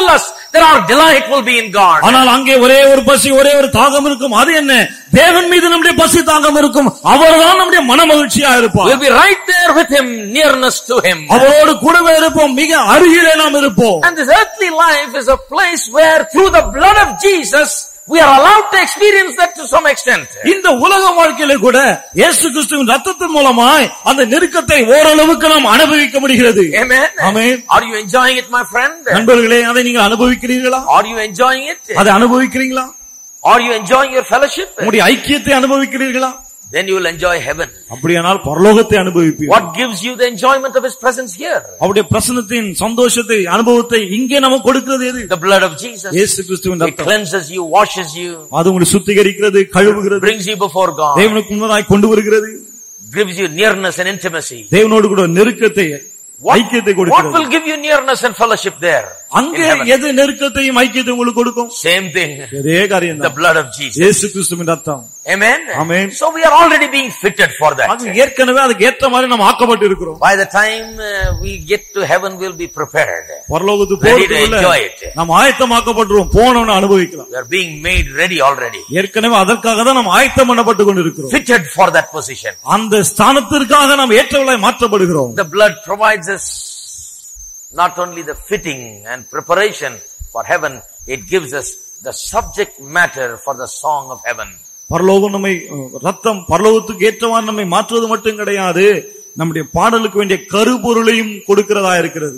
There our delight will be in God. ஆனால் அங்கே ஒரே ஒரு பசி, ஒரே ஒரு தாகம் இருக்கும். அது என்ன? தேவன் மீது நம்முடைய பசி தாகம் இருக்கும். அவர்தான் நம்முடைய மனமகிழ்ச்சியா இருப்பார். We'll be right there with him, nearness to him. அவரோடு கூடவே இருப்போம், மிக அருகிலே நாம் இருப்போம். And this earthly life is a place where through the blood of Jesus we are allowed to experience that to some extent. இந்த உலக வாழ்க்கையிலே கூட இயேசு கிறிஸ்துவின் இரத்தத்தின் மூலமாய் அந்த நெருக்கத்தை ஓரளவுக்கு நாம் அனுபவிக்க முடிகிறது. Amen. Amen. Are you enjoying it, my friend? நண்பர்களே, அதை நீங்கள் அனுபவிக்கிறீர்களா? Are you enjoying it? அதை அனுபவிக்கிறீங்களா? Are you enjoying your fellowship? உங்களுடைய ஐக்கியத்தை அனுபவிக்கிறீர்களா? Then you will enjoy heaven. அப்படியானால் பரலோகத்தை அனுபவிப்பீர்கள். What gives you the enjoyment of his presence here? அவருடைய பிரசன்னத்தின் சந்தோஷத்தை, அனுபவத்தை இங்கே நமக்கு கொடுக்கிறது எது? The blood of Jesus. இயேசு கிறிஸ்துவின் It cleanses you, washes you. அது உங்களை சுத்திகரிக்கிறது, கழுவுகிறது, brings you before God. தேவனுக்கு முன்னதாய் கொண்டு வருகிறது, gives you nearness and intimacy. தேவனோடு கூட நெருக்கத்தை, ஐக்கியத்தை கொடுக்கிறது. What will give you nearness and fellowship there? அங்கே எது நெருக்கத்தையும் ஐக்கியத்தையும் உங்களுக்கு கொடுக்கும்? Same thing. இதே காரியம் தான். The blood of Jesus. இயேசு கிறிஸ்துவின் இரத்தம். Amen. Amen. So we are already being fitted for that. அது ஏற்கனவே அதுக்கு ஏற்ற மாதிரி நாம் ஆக்கப்பட்டு இருக்கிறோம். By the time we get to heaven, we'll be prepared. பரலோகத்துக்கு ready to enjoy it. நாம் ஆயத்தமாக்கப்பட்டுறோம், போனோம்னு அனுபவிக்கலாம். We are being made ready already. ஏற்கனவே அதற்காக தான் நாம் ஆயத்தம் பண்ணப்பட்டு கொண்டிருக்கிறோம். Fitted for that position. அந்த ஸ்தானத்திற்காக நாம் ஏற்றவளாய் மாற்றப்படுகிறோம். The blood provides us not only the fitting and preparation for heaven, it gives us the subject matter for the song of heaven. பரலோகம் நம்மை ரத்தம் பரலோகத்துக்கு ஏற்றவாறு நம்மை மாற்றுவது மட்டும் கிடையாது, நம்முடைய பாடலுக்கு வேண்டிய கருப்பொருளையும் கொடுக்கிறதா இருக்கிறது.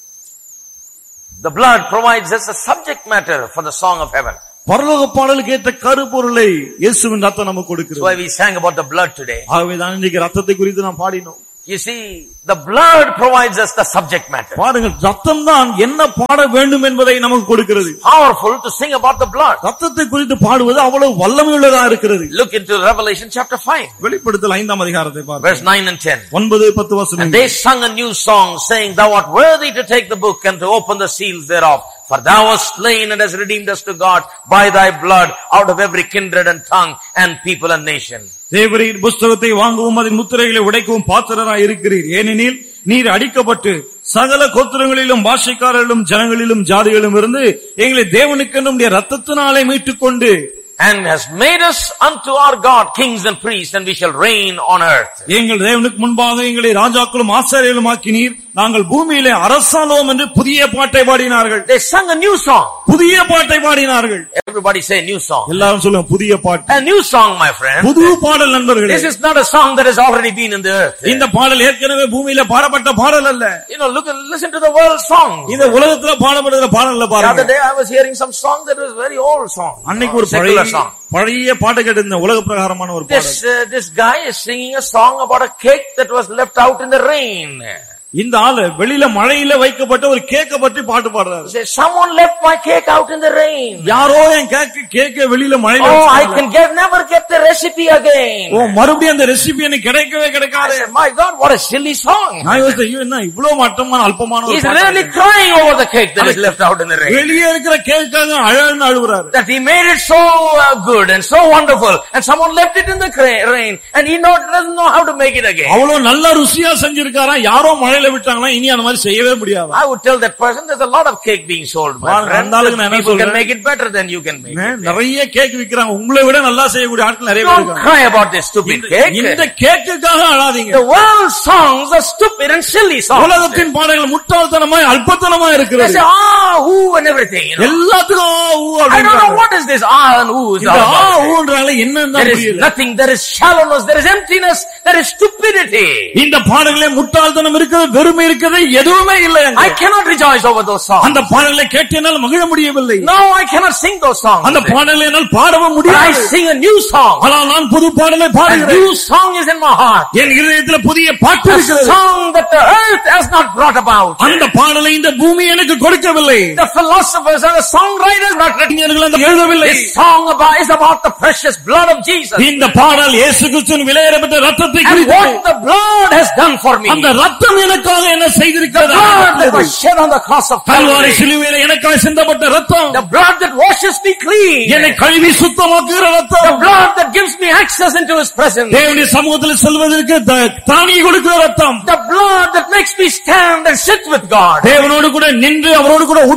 The blood provides us a subject matter for the song of heaven. பரலோக பாடலுக்கு ஏற்ற கருப்பொருளை இயேசுவின் ரத்தம் நமக்கு கொடுக்கிறது. That's why we sang about the blood today. ஆகவே தான் இன்னைக்கு ரத்தத்தை குறித்து நாம் பாடினோம். You see, the blood provides us the subject matter. பாருங்கள், ரத்தம் தான் என்ன பாட வேண்டும் என்பதை நமக்கு கொடுக்கிறது. Powerful to sing about the blood. ரத்தத்தை குறித்து பாடுவது அவ்வளவு வல்லமையுள்ளதா இருக்கிறது. Look into Revelation chapter 5. வெளிப்படுத்தல் 5ஆம் அதிகாரத்தை பாருங்கள். Verse 9 and 10. 9-10 வசனங்கள். And they sung a new song, saying, Thou art worthy to take the book and to open the seals thereof. For thou wast slain and hast redeemed us to God by thy blood out of every kindred and tongue and people and nation. தேவரீர் புஸ்தகத்தை வாங்கவும் அதன் முத்திரைகளை உடைக்கவும் பாத்திரராய் இருக்கிறீர். ஏனெனில் நீர் அடிக்கப்பட்டு சகல கோத்திரங்களிலும் பாஷைக்காரர்களும் ஜனங்களிலும் ஜாதிகளிலும் இருந்து எங்களை தேவனுக்கென்று உம்முடைய இரத்தத்தினாலே மீட்டுக் கொண்டு and has made us unto our God kings and priests, and we shall reign on earth. எங்கள் தேவனுக்கு முன்பாக எங்களை ராஜாக்களும் ஆசாரியர்களும் ஆக்கினீர், நாங்கள் பூமியிலே அரசாளோம் என்று புதிய பாட்டை பாடினார்கள். They sung a new song. புதிய பாட்டை பாடினார்கள். Everybody say new song. எல்லாரும் சொல்லுங்க புதிய பாட்டு. A new song, my friend. புது பாடல் நண்பர்களே. This is not a song that has already been in the earth. இந்த பாடல் ஏற்கனவே பூமியில பாடப்பட்ட பாடல் அல்ல. You know, listen to the world song. இந்த உலகத்துல பாடப்படுகிற பாடல்ல பாருங்க. The other day I was hearing some song that was very old song. அன்னைக்கு ஒரு பழைய பாட்டு கேட்டிருந்த உலக பிரகாரமான ஒரு பாடல். This guy is singing a song about a cake that was left out in the rain. இந்த ஆளு வெளியில மழையில வைக்கப்பட்ட ஒரு கேக்க பற்றி பாட்டு பாடுறாரு. Someone left my cake out in the rain. யாரோ என் கேக்க வெளியில மழையில வச்சாங்க. I can never get the recipe again. மறுபடியும் அந்த ரெசிபி எனக்கு கிடைக்கவே கிடைக்காது. My God, what a silly song. நான் யோசிச்சேன், என்ன இவ்வளவு மட்டமான அல்பமான ஒரு பாட்டு. He's really crying over the cake that is left out in the rain. வெளியே இருக்கிற கேக்காக அழுகுறாரு. That he made it so good and so wonderful, and someone left it in the rain, and he doesn't know how to make it again. அவ்வளவு நல்ல ருசியா செஞ்சிருக்காரா, யாரோ விட்டாங்களா, இனி அந்த மாதிரி செய்யவே முடியாது. I would tell that person there's a lot of cake being sold, my friend. People can make it better than you can make it. நிறைய கேக் விக்கிறாங்க, உங்களை விட நல்லா செய்யக்கூடிய ஆட்கள் நிறைய பேர் இருக்காங்க. Don't cry about this stupid cake. இந்த கேக்குக்காக அழாதீங்க. The world songs are stupid and silly songs. உலகத்தின் பாடல்கள் முட்டாள்தனமாய் அல்பத்தனமாய் இருக்கிறது. They say ooh and everything, you know. எல்லாத்துக்கும் ஊ I don't know what is this and ooh is all about. ஊன்றால என்னன்னு தெரியல. There is nothing, there is shallowness, there is emptiness, there is stupidity. இந்த பாடல்களே முட்டாள்தனம் இருக்குது, வெறுமை இருக்குது, எதுவுமே இல்லை. I cannot rejoice over those songs. அந்த பாடல்களை கேட்டேனால் மகிழ முடியவில்லை. No, I cannot sing those songs. அந்த பாடலை என்னால் பாடவும் முடியாது. I sing a new song. ஆனால் நான் புது பாடலை பாடுகிறேன். A new song is in my heart. என் இதயத்தில் புதிய பாட்டு இருக்கிறது. A song that the earth has not brought about. அந்த பாடலை இந்த பூமி எனக்கு கொடுக்கவில்லை. The philosophers and the songwriters not written எழுதவில்லை. This song is about the precious blood of Jesus. இந்த பாடல் இயேசு கிறிஸ்துவின் விலையேறப்பட்ட இரத்தத்தை குறித்து. And what the blood has done for me. அந்த இரத்தம் எனக்காக என்ன செய்திருக்கிறது? The blood that was shed on the cross of Kalvari சிலுவையிலே எனக்காக சிந்தப்பட்ட இரத்தம். The blood that washes me clean. என்னை கழுவி சுத்தமாக்குகிற இரத்தம். The blood that gives me access into his presence. தேவனுடைய சமூகத்தில் செல்வதற்கு தானியை கொடுக்கிற இரத்தம். The blood that makes me stand and sit with God. தேவனோடு கூட நின்று அவரோடு கூட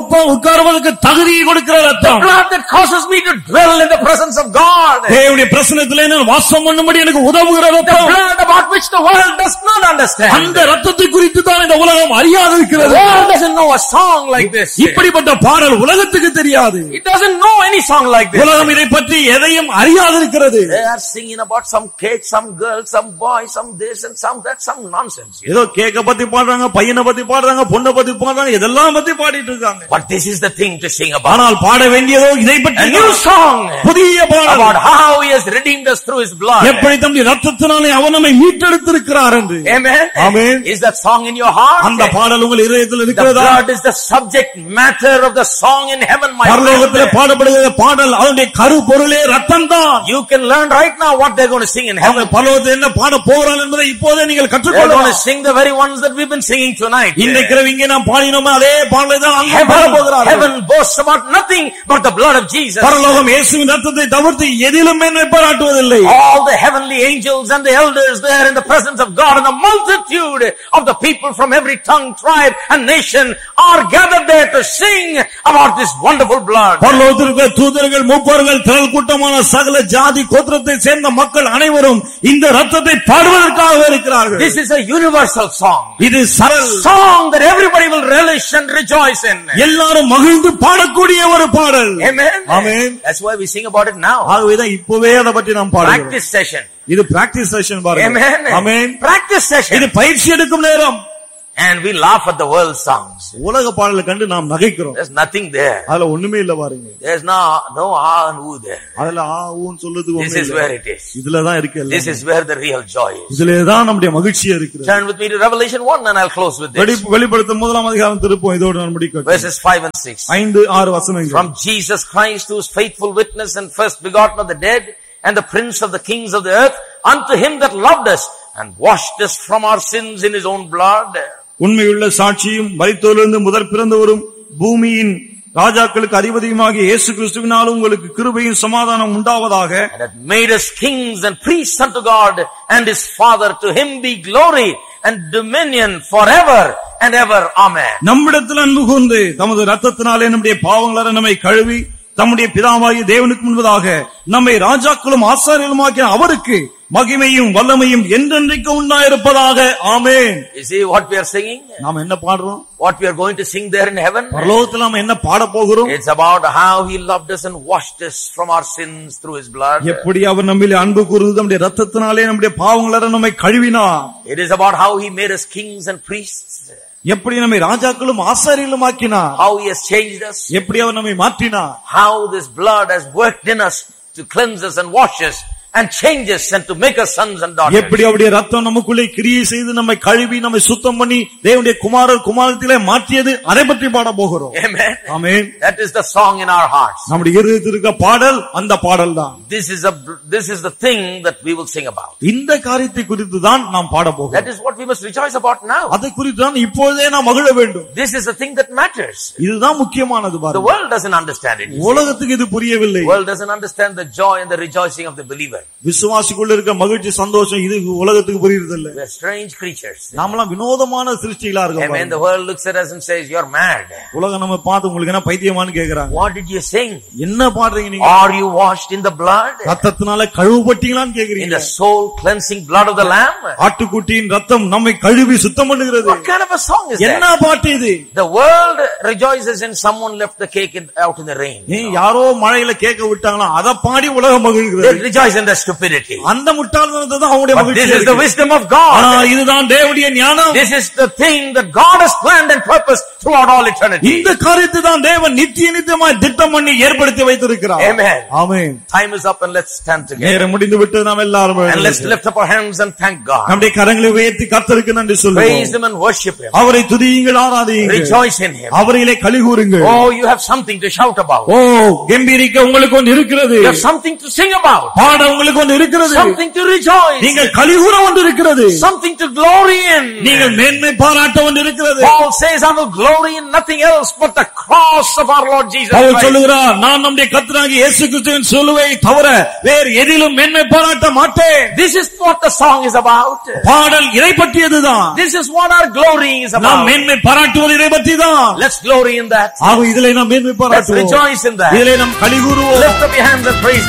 உட்காருவதற்கு தகுதியை கொடுக்கிற ரத்தம். The blood that causes me to dwell in the presence of God. தேவனுடைய பிரசன்னத்திலே நான் வாசம் பண்ணும்படி எனக்கு உதவுகிற The ரத்தம். blood about which the world does not understand. அந்த ரத்தத்தை குறித்து தான் இந்த உலகம் அறியாது இருக்கிறது. The world doesn't know a song like this. இப்படிப்பட்ட பாடல் உலகத்துக்கு தெரியாது. It doesn't know any song like this. உலகம் இதை பற்றி எதையும் அறியாது இருக்கிறது. They are singing about some cake, some girl, some boy, some this and some that, some nonsense. ஏதோ கேக்க பத்தி பாடுறாங்க, பையனை பத்தி பாடுறாங்க, பொண்ணை பத்தி பாடுறாங்க, இதெல்லாம் பத்தி பாடிட்டு இருக்காங்க. But this is the thing to sing about. ஆனால் பாட வேண்டியதோ இதை பற்றி. A new song. புதிய பாடல். About how he has redeemed us through his blood. எப்படி தம்முடைய ரத்தத்தினாலே அவர் நம்மை மீட்டெடுத்திருக்கிறார் என்று. Amen. Amen. Is that song in your heart? அந்த பாடல் உங்கள் இதயத்தில் The இருக்கிறதா? blood is the subject matter of the song in heaven, my பரலோகத்திலே friend. பாடப்படுகிற பாடல் அதனுடைய கருப்பொருளே ரத்தம் தான். You can learn right now what they're going to sing in heaven. பரலோகத்தில் என்ன பாட போகிறார்கள் என்பதை இப்போதே நீங்கள் They're going கற்றுக்கொள்ளலாம். to sing the very ones that we've been singing tonight. இன்றைக்கு இங்கே நாம் பாடினோமே அதே பாடலை தான் அங்கே பாட போகிறார்கள். Heaven boasts about nothing but the blood of Jesus. பரலோகம் இயேசுவின் ரத்தத்தை தவிர்த்து எதிலும் மேன்மை பாராட்டுவதில்லை. All the heavenly angels and the elders there in the presence of God and the multitude of the people from every tongue, tribe and nation are gathered there to sing about this wonderful blood. பரலோகத்தில் இருக்கிற தூதர்கள், மூப்பர்கள், திரள் கூட்டமான சகல ஜாதி கோத்திரத்தை சேர்ந்த மக்கள் அனைவரும் இந்த ரத்தத்தை பாடுவதற்காக இருக்கிறார்கள். This is a universal song. இது சரல் Song that everybody will relish and rejoice in. எல்லாரும் மகிழ்ந்து பாடக்கூடிய ஒரு பாடல். Amen. Amen. That's why we sing about it now. ஆகவேதான் இப்பவே அதை பற்றி நாம் பாடுகிறோம். Practice session. இது பிராக்டிஸ் செஷன் பாருங்க. Amen. Amen. Practice session. இது பயிற்சி எடுக்கும் நேரம். And we laugh at the world songs. உலக பாடலை கண்டு நாம் நகைக்கிறோம். There's nothing there. அதுல ஒண்ணுமே இல்ல பாருங்க. There's no ah and ooh there. அதுல ஆ ஊன்னு சொல்றதுக்கு This ஒண்ணுமே is இல்ல. where it is. இதுல தான் இருக்கு எல்லாம். This is where the real joy is. இதுல தான் நம்முடைய மகிழ்ச்சியா இருக்குது. Turn with me to Revelation 1 and I'll close with this. வெளிப்படுத்தும் முதலாம் அதிகாரம் திருப்போம். இதோடு நான் முடிக்கிறேன். Verses 5 and 6. 5-6 வசனங்கள். From Jesus Christ, who is faithful witness and first begotten of the dead and the prince of the kings of the earth, unto him that loved us and washed us from our sins in his own blood. உண்மையுள்ள சாட்சியும் மரித்தோரிலிருந்து முதல் பிறந்தவரும் பூமியின் ராஜாக்களுக்கு அதிபதியுமாகிய இயேசு கிறிஸ்துவினால் உங்களுக்கு கிருபையும் சமாதானம் உண்டாவதாக. And hath made us kings and priests unto God and his Father. To him be glory and dominion forever and ever. Amen. நம்மிடத்தில் அன்பு கூர்ந்து தமது ரத்தத்தினாலே நம்முடைய பாவங்களை நம்மை கழுவி தம்முடைய பிதாவாகிய தேவனுக்கு முன்பதாக நம்மை ராஜாக்களும் ஆசாரியர்களுமாக்கிய அவருக்கு மகிமையும் வல்லமையும் என்றென்றைக்கும் உண்டாயிருப்பதாக. ஆமென். You see what we are singing? நாம் என்ன பாடுறோம்? What we are going to sing there in heaven? பரலோகத்தில் நாம் என்ன பாட போகிறோம்? It's about how he loved us and washed us from our sins through his blood. எப்படி அவர் நம்மிலே அன்பு கூர்ந்து நம்முடைய ரத்தத்தினாலே நம்முடைய பாவங்களை நம்மை கழுவினார். It is about how he made us kings and priests. எப்படி நம்மை ராஜாக்களும் ஆசாரியர்களும் ஆக்கினார். How he has changed us. எப்படி அவர் நம்மை மாற்றினார். How this blood has worked in us to cleanse us and wash us and change us and to make us sons and daughters. எப்படி அவருடைய ரத்தம் நமக்குள்ளே கிரியை செய்து நம்மை கழுவி நம்மை சுத்தம் பண்ணி தேவனுடைய குமாரத்திலே மாற்றியது, அதை பற்றி பாட போகிறோம். Amen. Amen. That is the song in our hearts. நம்முடைய இருதயத்தில் இருக்க பாடல் அந்த பாடல் தான். This is the thing that we will sing about. இந்த காரியத்தை குறித்து தான் நாம் பாட போகிறோம். That is what we must rejoice about now. அதை குறித்து தான் இப்பொழுதே நாம் மகிழ வேண்டும். This is the thing that matters. இதுதான் முக்கியமானது The பாருங்க. world doesn't understand it. உலகத்துக்கு இது புரியவில்லை. The world doesn't understand the joy and the rejoicing of the believer. விசுவாசிக்குள்ள இருக்க மகிழ்ச்சி சந்தோஷம் இது உலகத்துக்கு புரியுதில்லை. We are strange creatures. நாமெல்லாம் வினோதமான சிருஷ்டிகளா இருக்கோம். Amen. The world looks at us and says, "You're mad." உலகம் நம்ம பார்த்து உங்களுக்கு என்ன பைத்தியமான்னு கேக்குறாங்க. What did you sing? என்ன பாடுறீங்க நீங்க? Are you washed in the blood? ரத்தத்தினால கழுவப்பட்டீங்களான்னு In கேக்குறீங்க. the soul cleansing blood of the lamb? ஆட்டுக்குட்டியின் ரத்தம் நம்மை கழுவி சுத்தம் பண்ணுகிறது. What kind of a song is என்ன that? பாட்டு இது? The world rejoices in someone left the cake out in the rain. யாரோ மழையில கேக்க விட்டாங்களா அத பாடி உலகம் They மகிழ்கிறது. rejoice in the stupidity. அந்த முட்டாள்தனத்தை தான் அவங்களுடைய But மகிழ்ச்சி. this is the wisdom of ஆனா God. இதுதான் தேவனுடைய ஞானம். This is the thing that God has planned and purposed throughout all eternity. இந்த காரியத்தை தான் தேவன் நித்தியமாய் திட்டம் பண்ணி ஏற்படுத்தி வைத்திருக்கிறார். Amen. Amen. Time is up and let's stand together. நேரம் முடிந்து விட்டு நாம் எல்லாரும் And let's lift up our hands and thank God. நம்முடைய கரங்களை உயர்த்தி கர்த்தருக்கு நன்றி Praise சொல்லுவோம். him and worship him. அவரை துதியுங்கள், ஆராதியுங்கள், Rejoice in him. அவரிலே களிகூருங்கள். Oh, you have something to shout about. ஓ கம்பீரிக்க உங்களுக்கு ஒன்று இருக்கிறது. You have something to sing about. பாட உங்களுக்கு ஒன்று இருக்கிறது. Something to rejoice. நீங்கள் களிகூர ஒன்று இருக்கிறது. Something to glory in. நீங்கள் மேன்மை பாராட்ட ஒன்று இருக்கிறது. Paul says, I will glory in nothing else but the cross of our Lord Jesus Pavul Christ. சொல்லுகிறார், நான் நம்முடைய கர்த்தராகிய இயேசு கிறிஸ்துவின் சிலுவையை தவிர வேறு எதிலும் மேன்மை பாராட்ட மாட்டேன். This is what the song is about. பாடல் இதை பற்றியதுதான். This is what our glory is about. நாம் மேன்மை பாராட்டுவது இதை பற்றிதான். Let's glory in that. ஆக இதிலே நாம் மேன்மை Let's பாராட்டுவோம். rejoice in that. இதிலே நாம் களிகூறுவோம். Lift up your hands and praise